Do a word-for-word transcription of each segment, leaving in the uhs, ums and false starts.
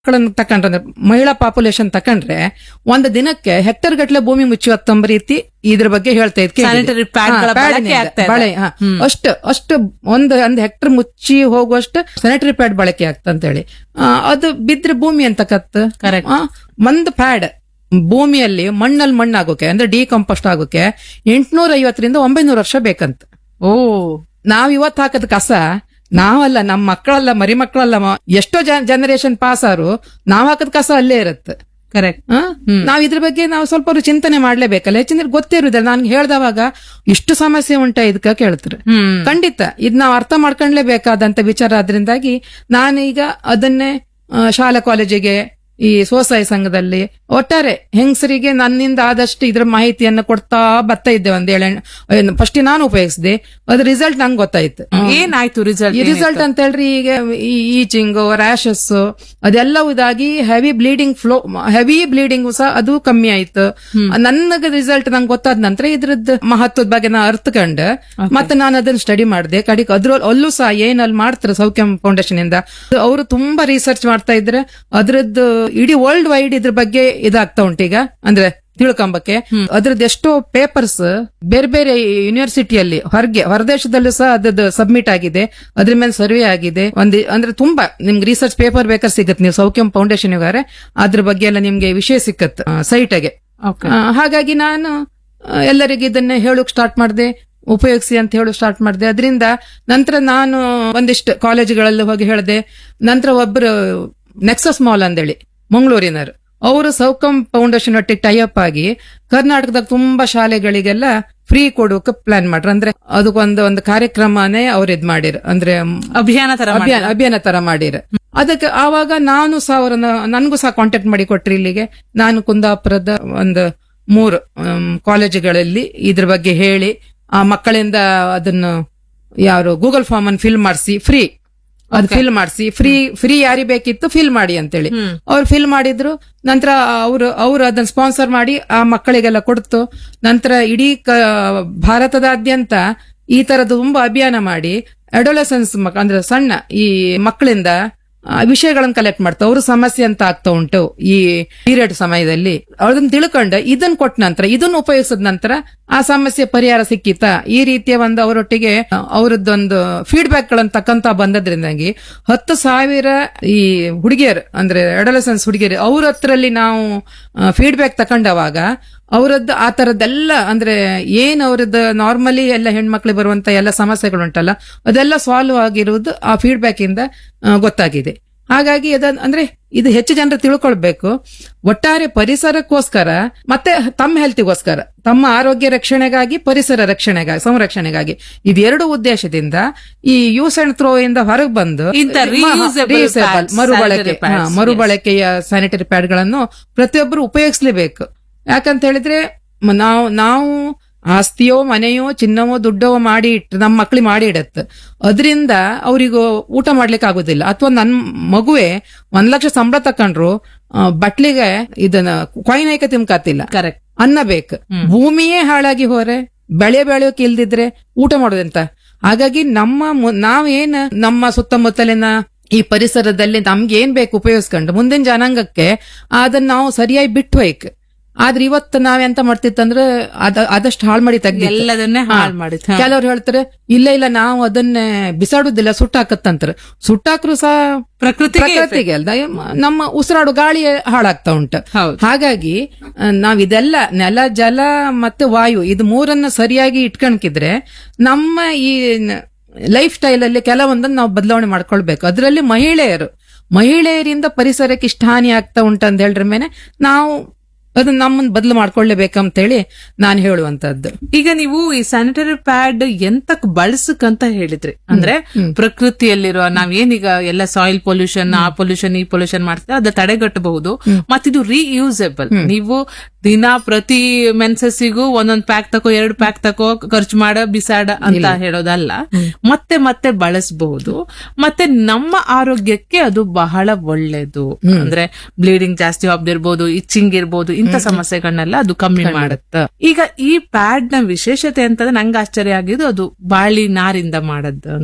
ಮಕ್ಕಳನ್ನು ತಕೊಂಡ್ರೆ ಮಹಿಳಾ ಪಾಪ್ಯುಲೇಷನ್ ತಕೊಂಡ್ರೆ ಒಂದು ದಿನಕ್ಕೆ ಹೆಕ್ಟರ್ ಗಟ್ಟಲೆ ಭೂಮಿ ಮುಚ್ಚುವತ್ತೊಂಬ ರೀತಿ ಇದ್ರ ಬಗ್ಗೆ ಹೇಳ್ತಾ ಇದ್ Sanitary pad ಗಳ ಬಳಕೆ ಆಗ್ತಾ ಇದೆ. ಬಳೆ ಹ, ಅಷ್ಟು ಅಷ್ಟು ಒಂದು ಒಂದ್ ಹೆಕ್ಟರ್ ಮುಚ್ಚಿ ಹೋಗುವಷ್ಟು ಸ್ಯಾನಿಟರಿ ಪ್ಯಾಡ್ ಬಳಕೆ ಆಗ್ತಂತ ಹೇಳಿ ಅದು ಬಿದ್ರೆ ಭೂಮಿ ಅಂತ ಕತ್ Correct. ಒಂದು ಪ್ಯಾಡ್ ಭೂಮಿಯಲ್ಲಿ ಮಣ್ಣಲ್ಲಿ ಮಣ್ಣಾಗೋಕೆ ಅಂದ್ರೆ ಡಿಕಂಪೋಸ್ಟ್ ಆಗೋಕೆ ಎಂಟ್ನೂರ ಐವತ್ತರಿಂದ ಒಂಬೈನೂರು ವರ್ಷ ಬೇಕಂತ. ಓ ನಾವ್ ಇವತ್ ಹಾಕದ ಕಸ ನಾವಲ್ಲ, ನಮ್ಮ ಮಕ್ಕಳಲ್ಲ, ಮರಿ ಮಕ್ಕಳಲ್ಲ, ಎಷ್ಟೋ ಜನರೇಷನ್ ಪಾಸ್ ಆರು ನಾವ್ ಹಾಕದ ಕಸ ಅಲ್ಲೇ ಇರುತ್ತೆ. ಕರೆಕ್ಟ್. ನಾವ್ ಇದ್ರ ಬಗ್ಗೆ ನಾವು ಸ್ವಲ್ಪ ಅವ್ರು ಚಿಂತನೆ ಮಾಡ್ಲೇಬೇಕಲ್ಲ. ಹೆಚ್ಚಿನ ಗೊತ್ತಿರುದಿಲ್ಲ. ನನ್ಗೆ ಹೇಳ್ದವಾಗ ಇಷ್ಟು ಸಮಸ್ಯೆ ಉಂಟ ಇದಕ್ಕ ಕೇಳ್ತಾರೆ. ಖಂಡಿತ ಇದ್ ನಾವ್ ಅರ್ಥ ಮಾಡ್ಕೊಂಡ್ಲೇಬೇಕಾದಂತ ವಿಚಾರ. ಆದ್ರಿಂದಾಗಿ ನಾನೀಗ ಅದನ್ನೇ ಆ, ಶಾಲಾ ಕಾಲೇಜಿಗೆ ಈ ಸ್ವಸಹಾಯ ಸಂಘದಲ್ಲಿ ಒಟ್ಟಾರೆ ಹೆಂಗಸರಿಗೆ ನನ್ನಿಂದ ಆದಷ್ಟು ಇದ್ರ ಮಾಹಿತಿಯನ್ನ ಕೊಡ್ತಾ ಬರ್ತಾ ಇದ್ದೆ. ಒಂದ್ ಏಳೆ ಫಸ್ಟ್ ನಾನು ಉಪಯೋಗಿಸಿದೆ, ಅದ್ರ ರಿಸಲ್ಟ್ ನಂಗೆ ಗೊತ್ತಾಯ್ತು. ಏನಾಯ್ತು ರಿಸಲ್ಟ್? ಈ ರಿಸಲ್ಟ್ ಅಂತ ಹೇಳ್ರಿ, ಈಗ ಈಚಿಂಗ್, ರ್ಯಾಶಸ್ ಅದೆಲ್ಲ ಇದಾಗಿ heavy bleeding flow, heavy bleeding ಸಹ ಅದು ಕಮ್ಮಿ ಆಯ್ತು. ನನಗೆ ರಿಸಲ್ಟ್ ನಂಗೆ ಗೊತ್ತಾದ ನಂತರ ಇದ್ರದ್ದು ಮಹತ್ವದ ಬಗ್ಗೆ ನಾ ಅರ್ಥಕೊಂಡೆ. ಮತ್ತೆ ನಾನು ಅದನ್ನ ಸ್ಟಡಿ ಮಾಡಿದೆ. ಕಡಿಗೆ ಅದ್ರಲ್ಲಿ ಅಲ್ಲೂ ಸಹ ಏನ್ ಅಲ್ಲಿ ಮಾಡ್ತಾರೆ ಸೌಖ್ಯಂ ಫೌಂಡೇಶನ್ ಇಂದ ಅವರು ತುಂಬಾ ರಿಸರ್ಚ್ ಮಾಡ್ತಾ ಇದ್ರೆ ಅದ್ರದ್ದು ಇಡೀ ವರ್ಲ್ಡ್ ವೈಡ್ ಇದ್ರ ಬಗ್ಗೆ ಇದಾಗ್ತಾ ಉಂಟು ಈಗ, ಅಂದ್ರೆ ತಿಳ್ಕೊಂಬಕ್ಕೆ. ಅದ್ರದ್ದು ಎಷ್ಟೋ ಪೇಪರ್ಸ್ ಬೇರೆ ಬೇರೆ ಯೂನಿವರ್ಸಿಟಿಯಲ್ಲಿ ಹೊರಗೆ ಹೊರದೇಶದಲ್ಲೂ ಸಹ ಅದ್ರದ್ದು ಸಬ್ಮಿಟ್ ಆಗಿದೆ. ಅದ್ರ ಮೇಲೆ ಸರ್ವೆ ಆಗಿದೆ. ಒಂದ್ ಅಂದ್ರೆ ತುಂಬಾ ನಿಮ್ಗೆ ರಿಸರ್ಚ್ ಪೇಪರ್ ಬೇಕಾದ್ರೆ ಸಿಗತ್ತೆ. ನೀವು ಸೌಖ್ಯಂ ಫೌಂಡೇಶನ್ ಗಾರೆ ಅದ್ರ ಬಗ್ಗೆ ಎಲ್ಲ ನಿಮ್ಗೆ ವಿಷಯ ಸಿಕ್ಕತ್ ಸೈಟ್ಗೆ. ಹಾಗಾಗಿ ನಾನು ಎಲ್ಲರಿಗೂ ಇದನ್ನ ಹೇಳೋಕ್ ಸ್ಟಾರ್ಟ್ ಮಾಡಿದೆ, ಉಪಯೋಗಿಸಿ ಅಂತ ಹೇಳು ಸ್ಟಾರ್ಟ್ ಮಾಡಿದೆ. ಅದರಿಂದ ನಂತರ ನಾನು ಒಂದಿಷ್ಟು ಕಾಲೇಜುಗಳಲ್ಲಿ ಹೋಗಿ ಹೇಳಿದೆ. ನಂತರ ಒಬ್ಬರು ನೆಕ್ಸಸ್ ಮಾಲ್ ಅಂದೇಳಿ ಮಂಗಳೂರಿನರು, ಅವರು ಸೌಕಂ ಫೌಂಡೇಶನ್ ಒಟ್ಟಿಗೆ ಟೈಅಪ್ ಆಗಿ ಕರ್ನಾಟಕದಾಗ ತುಂಬಾ ಶಾಲೆಗಳಿಗೆಲ್ಲ ಫ್ರೀ ಕೊಡೋಕೆ ಪ್ಲಾನ್ ಮಾಡ್ರ. ಅಂದ್ರೆ ಅದಕ್ಕೊಂದು ಒಂದು ಕಾರ್ಯಕ್ರಮನೇ ಅವ್ರು ಇದ್ ಮಾಡಿರ, ಅಂದ್ರೆ ಅಭಿಯಾನ ತರ ಅಭಿಯಾನ ಅಭಿಯಾನ ತರ ಮಾಡಿರ. ಅದಕ್ಕೆ ಆವಾಗ ನಾನು ಸಹ ಅವರನ್ನ ನನ್ಗೂ ಸಹ ಕಾಂಟ್ಯಾಕ್ಟ್ ಮಾಡಿ ಕೊಟ್ರಿ ಇಲ್ಲಿಗೆ. ನಾನು ಕುಂದಾಪುರದ ಒಂದು ಮೂರು ಕಾಲೇಜುಗಳಲ್ಲಿ ಇದ್ರ ಬಗ್ಗೆ ಹೇಳಿ ಆ ಮಕ್ಕಳಿಂದ ಅದನ್ನು ಯಾರು ಗೂಗಲ್ ಫಾರ್ಮ್ ಅನ್ನು ಫಿಲ್ ಮಾಡಿಸಿ ಫ್ರೀ ಅದು ಫಿಲ್ ಮಾಡಿಸಿ ಫ್ರೀ ಫ್ರೀ ಯಾರಿಗೆ ಬೇಕಿತ್ತು ಫಿಲ್ ಮಾಡಿ ಅಂತೇಳಿ ಅವ್ರು ಫಿಲ್ ಮಾಡಿದ್ರು. ನಂತರ ಅವರು ಅವರು ಅದನ್ನ ಸ್ಪಾನ್ಸರ್ ಮಾಡಿ ಆ ಮಕ್ಕಳಿಗೆಲ್ಲ ಕೊಡ್ತು. ನಂತರ ಇಡೀ ಭಾರತದಾದ್ಯಂತ ಈ ತರದ ತುಂಬಾ ಅಭಿಯಾನ ಮಾಡಿ ಅಡೋಲೆಸೆನ್ಸ್ ಅಂದ್ರೆ ಸಣ್ಣ ಈ ಮಕ್ಕಳಿಂದ ವಿಷಯಗಳನ್ನ ಕಲೆಕ್ಟ್ ಮಾಡ್ತಾ ಅವ್ರ ಸಮಸ್ಯೆ ಅಂತ ಆಗ್ತಾ ಉಂಟು ಈ ಪೀರಿಯಡ್ ಸಮಯದಲ್ಲಿ. ಅದನ್ನ ತಿಳ್ಕೊಂಡ ಇದನ್ನ ಕೊಟ್ಟ ನಂತರ ಇದನ್ನ ಉಪಯೋಗಿಸಿದ ನಂತರ ಆ ಸಮಸ್ಯೆ ಪರಿಹಾರ ಸಿಕ್ಕಿತ. ಈ ರೀತಿಯ ಒಂದು ಅವರೊಟ್ಟಿಗೆ ಅವರದ್ದೊಂದು ಫೀಡ್ಬ್ಯಾಕ್ ಗಳನ್ನ ತಕ್ಕಂತ ಬಂದದ್ರಿಂದಾಗಿ ಹತ್ತು ಸಾವಿರ ಈ ಹುಡುಗಿಯರು ಅಂದ್ರೆ ಅಡೋಲೆಸೆನ್ಸ್ ಹುಡುಗಿಯರು ಅವ್ರ ಹತ್ರಲ್ಲಿ ನಾವು ಫೀಡ್ಬ್ಯಾಕ್ ತಕೊಂಡವಾಗ ಅವರದ್ದು ಆ ತರದ್ದೆಲ್ಲ ಅಂದ್ರೆ ಏನ್ ಅವ್ರದ್ದು ನಾರ್ಮಲಿ ಎಲ್ಲ ಹೆಣ್ಮಕ್ಳಿಗೆ ಬರುವಂತ ಎಲ್ಲ ಸಮಸ್ಯೆಗಳು ಉಂಟಲ್ಲ ಅದೆಲ್ಲ ಸಾಲ್ವ್ ಆಗಿರುವುದು ಆ ಫೀಡ್ಬ್ಯಾಕ್ ಇಂದ ಗೊತ್ತಾಗಿದೆ. ಹಾಗಾಗಿ ಅದನ್ನ ಅಂದ್ರೆ ಇದು ಹೆಚ್ಚು ಜನರು ತಿಳ್ಕೊಳ್ಬೇಕು. ಒಟ್ಟಾರೆ ಪರಿಸರಕ್ಕೋಸ್ಕರ ಮತ್ತೆ ತಮ್ಮ ಹೆಲ್ತಿಗೋಸ್ಕರ, ತಮ್ಮ ಆರೋಗ್ಯ ರಕ್ಷಣೆಗಾಗಿ, ಪರಿಸರ ರಕ್ಷಣೆಗಾಗಿ, ಸಂರಕ್ಷಣೆಗಾಗಿ ಇದೆರಡು ಉದ್ದೇಶದಿಂದ ಈ ಯೂಸ್ ಅಂಡ್ ಥ್ರೋ ಇಂದ ಹೊರಗೆ ಬಂದು ರೀಯೂಸೇಬಲ್ ಮರುಬಳಕೆ ಮರುಬಳಕೆಯ ಸ್ಯಾನಿಟರಿ ಪ್ಯಾಡ್ ಗಳನ್ನು ಪ್ರತಿಯೊಬ್ಬರು ಉಪಯೋಗಿಸಲೇಬೇಕು. ಯಾಕಂತ ಹೇಳಿದ್ರೆ ನಾವು ನಾವು ಆಸ್ತಿಯೋ ಮನೆಯೋ ಚಿನ್ನವೋ ದುಡ್ಡೋ ಮಾಡಿ ಇಟ್ಟು ನಮ್ಮ ಮಕ್ಳಿಗೆ ಮಾಡಿ ಇಡತ್ತೆ. ಅದರಿಂದ ಅವ್ರಿಗೂ ಊಟ ಮಾಡ್ಲಿಕ್ಕೆ ಆಗುದಿಲ್ಲ. ಅಥವಾ ನನ್ ಮಗುವೆ ಒಂದ್ ಲಕ್ಷ ಸಂಬಳ ತಕೊಂಡ್ರು ಬಟ್ಲಿಗೆ ಇದನ್ನ ಕೊಯ್ನೈಕ ತಿನ್ಕಾತಿಲ್ಲ. ಕರೆಕ್ಟ್. ಅನ್ನ ಬೇಕು. ಭೂಮಿಯೇ ಹಾಳಾಗಿ ಹೋರೆ ಬೆಳೆ ಬೆಳೆಯೋಕೆ ಇಲ್ದಿದ್ರೆ ಊಟ ಮಾಡೋದಂತ. ಹಾಗಾಗಿ ನಮ್ಮ ನಾವೇನ್ ನಮ್ಮ ಸುತ್ತಮುತ್ತಲಿನ ಈ ಪರಿಸರದಲ್ಲಿ ನಮ್ಗೆ ಏನ್ ಬೇಕು ಉಪಯೋಗಿಸ್ಕೊಂಡು ಮುಂದಿನ ಜನಾಂಗಕ್ಕೆ ಅದನ್ನ ನಾವು ಸರಿಯಾಗಿ ಬಿಟ್ಟು ಹೋಯ್ಕ್. ಆದ್ರೆ ಇವತ್ತು ನಾವೆಂತ ಮಾಡ್ತಿತ್ತಂದ್ರೆ ಅದ ಅದಷ್ಟು ಹಾಳು ಮಾಡಿ ತೆಗ್ದು ಎಲ್ಲದನ್ನೇ ಹಾಳು ಮಾಡಿ. ಕೆಲವ್ರು ಹೇಳ್ತಾರೆ ಇಲ್ಲ ಇಲ್ಲ ನಾವು ಅದನ್ನೇ ಬಿಸಾಡುದಿಲ್ಲ ಸುಟ್ಟಾಕತ್ತಂತಾರೆ. ಸುಟ್ಟಾಕ್ರು ಸಹ ಪ್ರಕೃತಿ ಪ್ರಕೃತಿಗೆ ಅಲ್ದ ನಮ್ಮ ಉಸಿರಾಡು ಗಾಳಿ ಹಾಳಾಗ್ತಾ ಉಂಟು. ಹಾಗಾಗಿ ನಾವ್ ಇದೆಲ್ಲ ನೆಲ ಜಲ ಮತ್ತೆ ವಾಯು ಇದು ಮೂರನ್ನ ಸರಿಯಾಗಿ ಇಟ್ಕೊಂಡ್ಕಿದ್ರೆ ನಮ್ಮ ಈ ಲೈಫ್ ಸ್ಟೈಲ್ ಅಲ್ಲಿ ಕೆಲವೊಂದನ್ನು ನಾವು ಬದಲಾವಣೆ ಮಾಡ್ಕೊಳ್ಬೇಕು. ಅದರಲ್ಲಿ ಮಹಿಳೆಯರು ಮಹಿಳೆಯರಿಂದ ಪರಿಸರಕ್ಕೆ ಇಷ್ಟ ಹಾನಿ ಆಗ್ತಾ ಉಂಟು ಅಂತ ಹೇಳ್ರ ಮೇಲೆ ನಾವು ಅದನ್ನ ನಮ್ಮನ್ನ ಬದಲು ಮಾಡ್ಕೊಳ್ಳೇಬೇಕಂತ ಹೇಳಿ ನಾನು ಹೇಳುವಂತದ್ದು. ಈಗ ನೀವು ಈ ಸ್ಯಾನಿಟರಿ ಪ್ಯಾಡ್ ಎಂತಕ್ ಬಳಸಕ್ಕಂತ ಹೇಳಿದ್ರಿ ಅಂದ್ರೆ ಪ್ರಕೃತಿಯಲ್ಲಿರುವ ನಾವೇನೀಗ ಎಲ್ಲ ಸಾಯಿಲ್ ಪೊಲ್ಯೂಷನ್ ಆ ಪೊಲ್ಯೂಷನ್ ಈ ಪೊಲ್ಯೂಷನ್ ಮಾಡ್ತೀವಿ ಅದು ತಡೆಗಟ್ಟಬಹುದು. ಮತ್ತಿದು ರೀಯೂಸೇಬಲ್. ನೀವು ದಿನ ಪ್ರತಿ ಮೆನ್ಸಸ್ಸಿಗೂ ಒಂದೊಂದ್ ಪ್ಯಾಕ್ ತಕೋ ಎರಡು ಪ್ಯಾಕ್ ತಕೋ ಖರ್ಚು ಮಾಡ ಬಿಸಾಡ ಅಂತ ಹೇಳೋದಲ್ಲ, ಮತ್ತೆ ಮತ್ತೆ ಬಳಸಬಹುದು. ಮತ್ತೆ ನಮ್ಮ ಆರೋಗ್ಯಕ್ಕೆ ಅದು ಬಹಳ ಒಳ್ಳೇದು. ಅಂದ್ರೆ ಬ್ಲೀಡಿಂಗ್ ಜಾಸ್ತಿ ಆಗ್ದಿರ್ಬೋದು, ಇಚ್ಚಿಂಗ್ ಇರ್ಬೋದು, ಇಂಥ ಸಮಸ್ಯೆಗಳನ್ನೆಲ್ಲ ಅದು ಕಮ್ಮಿ ಮಾಡುತ್ತೆ. ಈಗ ಈ ಪ್ಯಾಡ್ ನ ವಿಶೇಷತೆ ಅಂತಂದ್ರೆ ನಂಗೆ ಆಶ್ಚರ್ಯ ಆಗಿದ್ದು ಅದು ಬಾಳಿ ನಾರಿಂದ ಮಾಡದ್ದು ಅಂತ.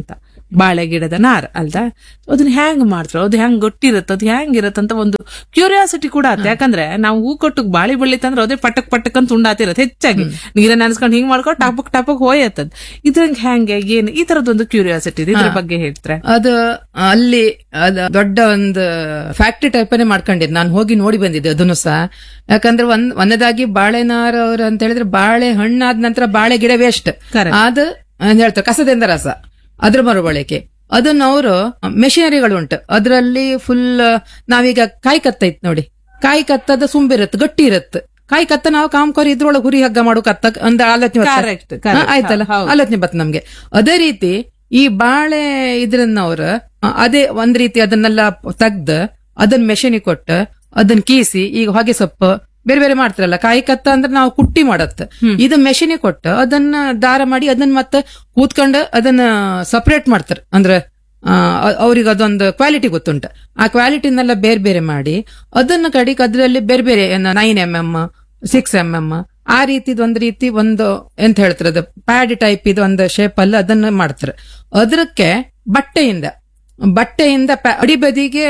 ಬಾಳೆ ಗಿಡದ ನಾರ್ ಅಲ್ದಾ, ಅದನ್ನ ಹೆಂಗ್ ಮಾಡ್ತಾರ, ಅದು ಹೆಂಗ್ ಗೊಟ್ಟಿರತ್ತ, ಅದು ಹೆಂಗಿರತ್ತಂತ ಒಂದು ಕ್ಯೂರಿಯಾಸಿಟಿ ಕೂಡ ಆತ. ಯಾಕಂದ್ರೆ ನಾವು ಹೂ ಕೊಟ್ಟು ಬಾಳಿ ಬೆಳಿತಂದ್ರೆ ಅದೇ ಪಟಕ್ ಪಟಕ್ ಅಂತ ಉಂಡಾತಿರತ್ತೆ ಹೆಚ್ಚಾಗಿ, ನೀರನ್ನ ನೆನ್ಸ್ಕೊಂಡು ಹಿಂಗ್ ಮಾಡ್ಕೊಂಡು ಟಾಪಕ್ ಟಾಪಕ್ ಹೋಯತ್ತದ್. ಇದ್ರಂಗ್ ಹೆಂಗೆ ಏನ್ ಈ ತರದೊಂದು ಕ್ಯೂರಿಯಾಸಿಟಿ ಇದೆ, ಇದ್ರ ಬಗ್ಗೆ ಹೇಳ್ತಾರೆ. ಅದು ಅಲ್ಲಿ ಅದ ದೊಡ್ಡ ಒಂದು ಫ್ಯಾಕ್ಟ್ರಿ ಟೈಪನೇ ಮಾಡ್ಕೊಂಡಿದ್, ನಾನು ಹೋಗಿ ನೋಡಿ ಬಂದಿದ್ದೆ ಅದನ್ನು ಸಹ. ಯಾಕಂದ್ರೆ ಒಂದ್ ಒಂದದಾಗಿ ಬಾಳೆನಾರ ಅವ್ರು ಅಂತ ಹೇಳಿದ್ರೆ ಬಾಳೆ ಹಣ್ಣಾದ ನಂತರ ಬಾಳೆ ಗಿಡ ವೇಸ್ಟ್, ಅದು ಅಂತ ಹೇಳ್ತಾರೆ ಕಸದಿಂದ ರಸ, ಅದ್ರ ಮರುಬಳಕೆ. ಅದನ್ನ ಅವರು ಮೆಷಿನರಿಗಳು ಉಂಟು, ಅದರಲ್ಲಿ ಫುಲ್ ನಾವೀಗ ಕಾಯಿ ಕತ್ತ ಇತ್ತು ನೋಡಿ, ಕಾಯಿ ಕತ್ತದ ಸುಂಬಿರತ್ ಗಟ್ಟಿ ಇರತ್, ಕಾಯಿ ಕತ್ತ ನಾವು ಕಾಮ್ಕೋರಿ ಇದ್ರೊಳಗೆ ಹುರಿ ಹಗ್ಗ ಮಾಡೋ ಕತ್ತ ಒಂದು ಆಲೋಚನೆ ಆಯ್ತಲ್ಲ, ಆಲೋಚನೆ ಬತ್ ನಮ್ಗೆ. ಅದೇ ರೀತಿ ಈ ಬಾಳೆ ಇದ್ರನ್ನ ಅವ್ರು ಅದೇ ಒಂದ್ ರೀತಿ ಅದನ್ನೆಲ್ಲ ತೆಗ್ದು ಅದನ್ನ ಮೆಷಿನಿಗೆ ಕೊಟ್ಟು ಅದನ್ನ ಕೀಸಿ, ಈಗ ಹೊಗೆ ಸೊಪ್ಪು ಬೇರೆ ಬೇರೆ ಮಾಡ್ತಾರಲ್ಲ, ಕಾಯಿ ಕತ್ತ ಅಂದ್ರೆ ನಾವು ಕುಟ್ಟಿ ಮಾಡತ್ತ, ಇದು ಮೆಷಿನಿಗೆ ಕೊಟ್ಟು ಅದನ್ನ ದಾರ ಮಾಡಿ ಅದನ್ನ ಮತ್ತೆ ಕೂತ್ಕೊಂಡು ಅದನ್ನ ಸಪರೇಟ್ ಮಾಡ್ತಾರೆ. ಅಂದ್ರೆ ಅವ್ರಿಗೆ ಅದೊಂದು ಕ್ವಾಲಿಟಿ ಗೊತ್ತುಂಟು, ಆ ಕ್ವಾಲಿಟಿನೆಲ್ಲ ಬೇರೆ ಬೇರೆ ಮಾಡಿ ಅದನ್ನ ಕಡಿಗೆ ಅದ್ರಲ್ಲಿ ಬೇರೆ ಬೇರೆ nine M M six M M ಆ ರೀತಿದ್ ಒಂದ್ ರೀತಿ ಒಂದು ಎಂತ ಹೇಳ್ತಾರೆ ಅದು ಪ್ಯಾಡ್ ಟೈಪ್ ಇದು ಒಂದು ಶೇಪ್ ಅಲ್ಲಿ ಅದನ್ನ ಮಾಡ್ತಾರೆ. ಅದಕ್ಕೆ ಬಟ್ಟೆಯಿಂದ ಬಟ್ಟೆಯಿಂದ ಅಡಿಬದಿಗೆ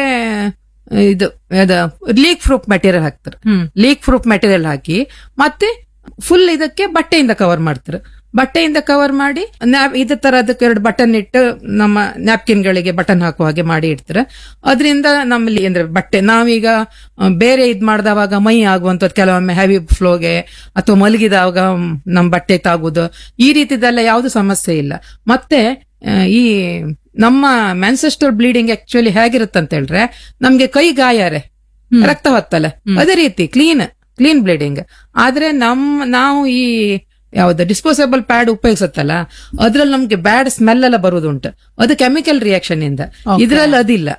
ಇದು ಲೀಕ್ ಪ್ರೂಫ್ ಮೆಟೀರಿಯಲ್ ಹಾಕ್ತಾರೆ, ಲೀಕ್ ಪ್ರೂಫ್ ಮೆಟೀರಿಯಲ್ ಹಾಕಿ ಮತ್ತೆ ಫುಲ್ ಇದಕ್ಕೆ ಬಟ್ಟೆಯಿಂದ ಕವರ್ ಮಾಡ್ತಾರೆ. ಬಟ್ಟೆಯಿಂದ ಕವರ್ ಮಾಡಿ ಇದೇ ತರ ಅದಕ್ಕೆ ಎರಡು ಬಟನ್ ಇಟ್ಟು ನಮ್ಮ ನ್ಯಾಪ್ಕಿನ್ ಗಳಿಗೆ ಬಟನ್ ಹಾಕುವ ಹಾಗೆ ಮಾಡಿ ಇಡ್ತಾರೆ. ಅದರಿಂದ ನಮ್ಮಲ್ಲಿ ಅಂದ್ರೆ ಬಟ್ಟೆ ನಾವೀಗ ಬೇರೆ ಇದ್ ಮಾಡ್ದವಾಗ ಮೈ ಆಗುವಂತದ್ದು ಕೆಲವೊಮ್ಮೆ ಹೆವಿ ಫ್ಲೋಗೆ ಅಥವಾ ಮಲಗಿದಾಗ ನಮ್ ಬಟ್ಟೆ ತಾಗುದು ಈ ರೀತಿದೆಲ್ಲ ಯಾವ್ದು ಸಮಸ್ಯೆ ಇಲ್ಲ. ಮತ್ತೆ ಈ ನಮ್ಮ ಮ್ಯಾನ್ಸೆಸ್ಟರ್ ಬ್ಲೀಡಿಂಗ್ ಆಕ್ಚುಲಿ ಹೇಗಿರುತ್ತಂತ ಹೇಳಿದ್ರೆ ನಮ್ಗೆ ಕೈ ಗಾಯರೆ ರಕ್ತ ಹೊತ್ತಲ್ಲ, ಅದೇ ರೀತಿ ಕ್ಲೀನ್ ಕ್ಲೀನ್ ಬ್ಲೀಡಿಂಗ್. ಆದ್ರೆ ನಮ್ ನಾವು ಈ ಯಾವ್ದು ಡಿಸ್ಪೋಸಬಲ್ ಪ್ಯಾಡ್ ಉಪಯೋಗಿಸುತ್ತಲ್ಲ ಅದ್ರಲ್ಲಿ ನಮ್ಗೆ ಬ್ಯಾಡ್ ಸ್ಮೆಲ್ ಎಲ್ಲ ಬರುದುಂಟು, ಅದು ಕೆಮಿಕಲ್ ರಿಯಾಕ್ಷನ್ ಇಂದ. ಇದ್ರಲ್ಲಿ ಅದಿಲ್ಲ.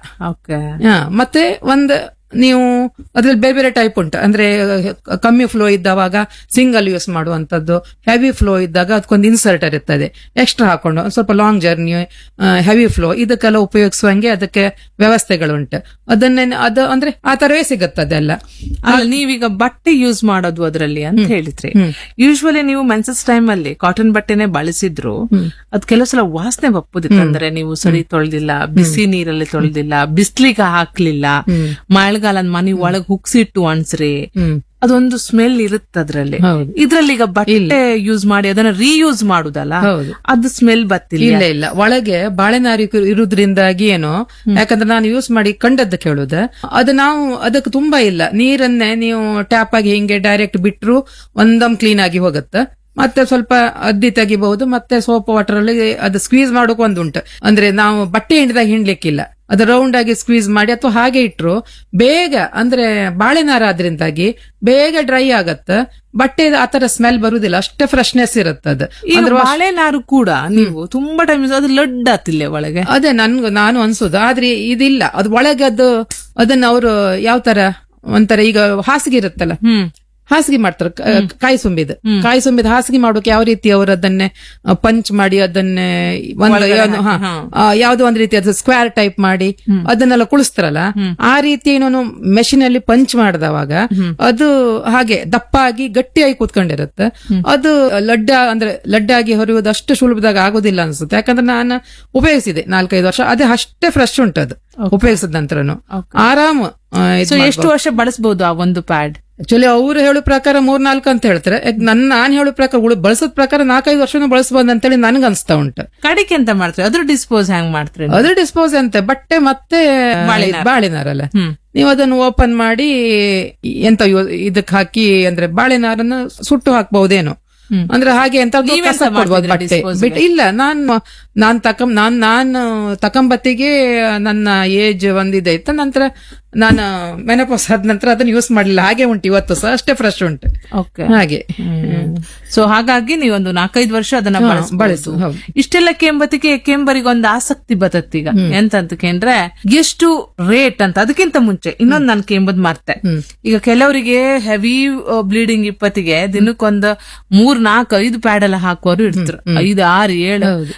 ಮತ್ತೆ ಒಂದು ನೀವು ಅದ್ರಲ್ಲಿ ಬೇರೆ ಬೇರೆ ಟೈಪ್ ಉಂಟು, ಅಂದ್ರೆ ಕಮ್ಮಿ ಫ್ಲೋ ಇದ್ದವಾಗ ಸಿಂಗಲ್ ಯೂಸ್ ಮಾಡುವಂತದ್ದು, ಹೆವಿ ಫ್ಲೋ ಇದ್ದಾಗ ಅದಕ್ಕೊಂದು ಇನ್ಸರ್ಟರ್ ಇರ್ತದೆ ಎಕ್ಸ್ಟ್ರಾ ಹಾಕೊಂಡು ಸ್ವಲ್ಪ ಲಾಂಗ್ ಜರ್ನಿ ಹೆವಿ ಫ್ಲೋ ಇದಕ್ಕೆಲ್ಲ ಉಪಯೋಗಿಸುವಂಗೆ ಅದಕ್ಕೆ ವ್ಯವಸ್ಥೆಗಳುಂಟು. ಅದನ್ನೇ ಅದು ಅಂದ್ರೆ ಆ ತರವೇ ಸಿಗುತ್ತೆ ಅದೆಲ್ಲ. ನೀವೀಗ ಬಟ್ಟೆ ಯೂಸ್ ಮಾಡೋದು ಅದರಲ್ಲಿ ಅಂತ ಹೇಳಿದ್ರಿ, ಯೂಶ್ವಲಿ ನೀವು ಮೆನ್ಸಸ್ ಟೈಮ್ ಅಲ್ಲಿ ಕಾಟನ್ ಬಟ್ಟೆನೆ ಬಳಸಿದ್ರು ಅದ್ ಕೆಲವು ಸಲ ವಾಸನೆ ಬಪ್ಪುದಿತ್ತು. ಅಂದ್ರೆ ನೀವು ಸರಿ ತೊಳೆದಿಲ್ಲ, ಬಿಸಿ ನೀರಲ್ಲಿ ತೊಳೆದಿಲ್ಲ, ಬಿಸ್ಲಿಗೆ ಹಾಕ್ಲಿಲ್ಲ, ಮಳೆಗಾಲ ಮನಿ ಒಳಗ್ ಹುಕ್ಸಿಟ್ಟು ಅನ್ಸ್ರಿ, ಅದೊಂದು ಸ್ಮೆಲ್ ಇರುತ್ತೆ ಅದ್ರಲ್ಲಿ. ಇದ್ರಲ್ಲಿ ಈಗ ಬಟ್ಟೆ ಯೂಸ್ ಮಾಡಿ ಅದನ್ನ ರೀಯೂಸ್ ಮಾಡುದಲ್ಲ, ಅದು ಸ್ಮೆಲ್ ಬತ್ತಿಲ್ಲ. ಇಲ್ಲ ಇಲ್ಲ ಒಳಗೆ ಬಾಳೆನಾರಿ ಇರುದ್ರಿಂದಾಗಿ ಏನೋ, ಯಾಕಂದ್ರೆ ನಾನು ಯೂಸ್ ಮಾಡಿ ಕಂಡದ್ದು ಕೇಳುದ, ಅದು ನಾವು ಅದಕ್ಕೆ ತುಂಬಾ ಇಲ್ಲ, ನೀರನ್ನೇ ನೀವು ಟ್ಯಾಪ್ ಆಗಿ ಹಿಂಗೆ ಡೈರೆಕ್ಟ್ ಬಿಟ್ರು ಒಂದಮ್ ಕ್ಲೀನ್ ಆಗಿ ಹೋಗುತ್ತೆ. ಮತ್ತೆ ಸ್ವಲ್ಪ ಅದ್ದಿ ತೆಗಿಬಹುದು, ಮತ್ತೆ ಸೋಪ್ ವಾಟರ್ ಅಲ್ಲಿ ಅದು ಸ್ಕ್ವೀಸ್ ಮಾಡೋಕೆ ಒಂದುಂಟು, ಅಂದ್ರೆ ನಾವು ಬಟ್ಟೆ ಹಿಂಡಿದಾಗ ಹಿಂಡ್ಲಿಕ್ಕಿಲ್ಲ, ಅದು ರೌಂಡ್ ಆಗಿ ಸ್ಕ್ವೀಸ್ ಮಾಡಿ ಅಥವಾ ಹಾಗೆ ಇಟ್ರು ಬೇಗ ಅಂದ್ರೆ ಬಾಳೆನಾರ ಆದ್ರಿಂದಾಗಿ ಬೇಗ ಡ್ರೈ ಆಗತ್ತ, ಬಟ್ಟೆ ಆತರ ಸ್ಮೆಲ್ ಬರುದಿಲ್ಲ, ಅಷ್ಟೇ ಫ್ರೆಶ್ನೆಸ್ ಇರುತ್ತೆ. ಅದು ಬಾಳೆನಾರು ಕೂಡ ನೀವು ತುಂಬಾ ಟೈಮ್ ಅದು ಲಡ್ ಆತಿಲ್ಲ ಒಳಗೆ, ಅದೇ ನನ್ಗೂ ನಾನು ಅನ್ಸುದು. ಆದ್ರೆ ಇದಿಲ್ಲ, ಅದು ಒಳಗೆ ಅದು ಅದನ್ನ ಅವರು ಯಾವ ತರ ಒಂಥರ ಈಗ ಹಾಸಿಗೆ ಇರುತ್ತಲ್ಲ, ಹಾಸಿಗೆ ಮಾಡ್ತಾರೆ ಕಾಯಿ ಸುಂಬಿದ ಕಾಯಿ ಸುಂಬಿದ ಹಾಸಿಗೆ ಮಾಡೋಕೆ ಯಾವ ರೀತಿ ಅವರು ಅದನ್ನೇ ಪಂಚ್ ಮಾಡಿ ಅದನ್ನೇ ಒಂದು ಯಾವ್ದೋ ಒಂದ್ ರೀತಿ ಅದು ಸ್ಕ್ವೇರ್ ಟೈಪ್ ಮಾಡಿ ಅದನ್ನೆಲ್ಲ ಕುಳಿಸ್ತಾರಲ್ಲ, ಆ ರೀತಿ ಏನೋ ಮೆಷಿನ್ ಅಲ್ಲಿ ಪಂಚ್ ಮಾಡಿದವಾಗ ಅದು ಹಾಗೆ ದಪ್ಪಾಗಿ ಗಟ್ಟಿಯಾಗಿ ಕೂತ್ಕೊಂಡಿರುತ್ತೆ. ಅದು ಲಡ್ಡ ಅಂದ್ರೆ ಲಡ್ಡಾಗಿ ಹೊರೆಯುವುದು ಅಷ್ಟು ಸುಲಭದಾಗ ಆಗೋದಿಲ್ಲ ಅನ್ಸುತ್ತೆ, ಯಾಕಂದ್ರೆ ನಾನು ಉಪಯೋಗಿಸಿದೆ ನಾಲ್ಕೈದು ವರ್ಷ, ಅದೇ ಅಷ್ಟೇ ಫ್ರೆಶ್ ಉಂಟು ಅದು ಉಪಯೋಗಿಸಿದ ನಂತರನು ಆರಾಮ್. ಎಷ್ಟು ವರ್ಷ ಬಳಸಬಹುದು ಆ ಒಂದು ಪ್ಯಾಡ್? ಆಕ್ಚುಲಿ ಅವ್ರು ಹೇಳೋ ಪ್ರಕಾರ ಮೂರ್ ನಾಲ್ಕು ಅಂತ ಹೇಳ್ತಾರೆ, ನನ್ನ ನಾನ್ ಹೇಳೋ ಪ್ರಕಾರ ಬಳಸೋದ್ ಪ್ರಕಾರ ನಾಲ್ಕೈದು ವರ್ಷನೂ ಬಳಸಬಹುದು ಅಂತೇಳಿ ನನ್ಗೆ ಅನ್ಸ್ತಾ ಉಂಟು. ಕಡಿಕೆ ಅಂತ ಮಾಡ್ತಾರೆ, ಅದ್ರ ಡಿಸ್ಪೋಸ್ ಹೆಂಗ್ ಮಾಡ್ತಾರೆ? ಅದ್ರ ಡಿಸ್ಪೋಸ್ ಅಂತೆ ಬಟ್ಟೆ ಮತ್ತೆ ಬಾಳೆನಾರಲ್ಲ, ನೀವು ಅದನ್ನು ಓಪನ್ ಮಾಡಿ ಎಂತ ಇದಕ್ ಹಾಕಿ ಅಂದ್ರೆ ಬಾಳೆನಾರನ್ನ ಸುಟ್ಟು ಹಾಕ್ಬಹುದೇನೋ, ಅಂದ್ರೆ ಹಾಗೆ ಅಂತ ಕೊಡ್ಬೋದು ಬಟ್ಟೆ ಬಿಟ್ಟು. ಇಲ್ಲ ನಾನು ನಾನ್ ತಕಂ ನಾನ್ ನಾನು ತಕಂಬತ್ತಿಗೆ ನನ್ನ ಏಜ್ ಒಂದಿದೆ ಇತ್ತು, ನಂತರ ನಾನು ಮೆನೋಪಾಸ್ ಆದ ನಂತರ ಅದನ್ನ ಯೂಸ್ ಮಾಡ್ಲಿಲ್ಲ, ಹಾಗೆ ಉಂಟು ಇವತ್ತು ಸಹ ಅಷ್ಟೇ ಫ್ರೆಶ್ ಉಂಟು ಹಾಗೆ. ಸೊ ಹಾಗಾಗಿ ನೀವೊಂದು ನಾಲ್ಕೈದು ವರ್ಷ ಅದನ್ನ ಬಳಸು. ಇಷ್ಟೆಲ್ಲ ಕೆಂಬತ್ತಿಗೆ ಕೆಂಬರಿಗೆ ಒಂದು ಆಸಕ್ತಿ ಬತ್ತತ್ತೀಗ ಎಂತಂತ ಕೇಂದ್ರೆ ಎಷ್ಟು ರೇಟ್ ಅಂತ. ಅದಕ್ಕಿಂತ ಮುಂಚೆ ಇನ್ನೊಂದು ನಾನು ಕೆಂಬದ್ ಮಾರ್ತೆ, ಈಗ ಕೆಲವರಿಗೆ ಹೆವಿ ಬ್ಲೀಡಿಂಗ್ ಇಪ್ಪತ್ತಿಗೆ ದಿನಕ್ಕೊಂದು ಮೂರ್ ನಾಲ್ಕು ಐದು ಪ್ಯಾಡ್ ಎಲ್ಲ ಹಾಕುವರು ಇರ್ತಾರೆ, ಐದು ಆರು ಏಳು, ಕೆಲವು ಸಲ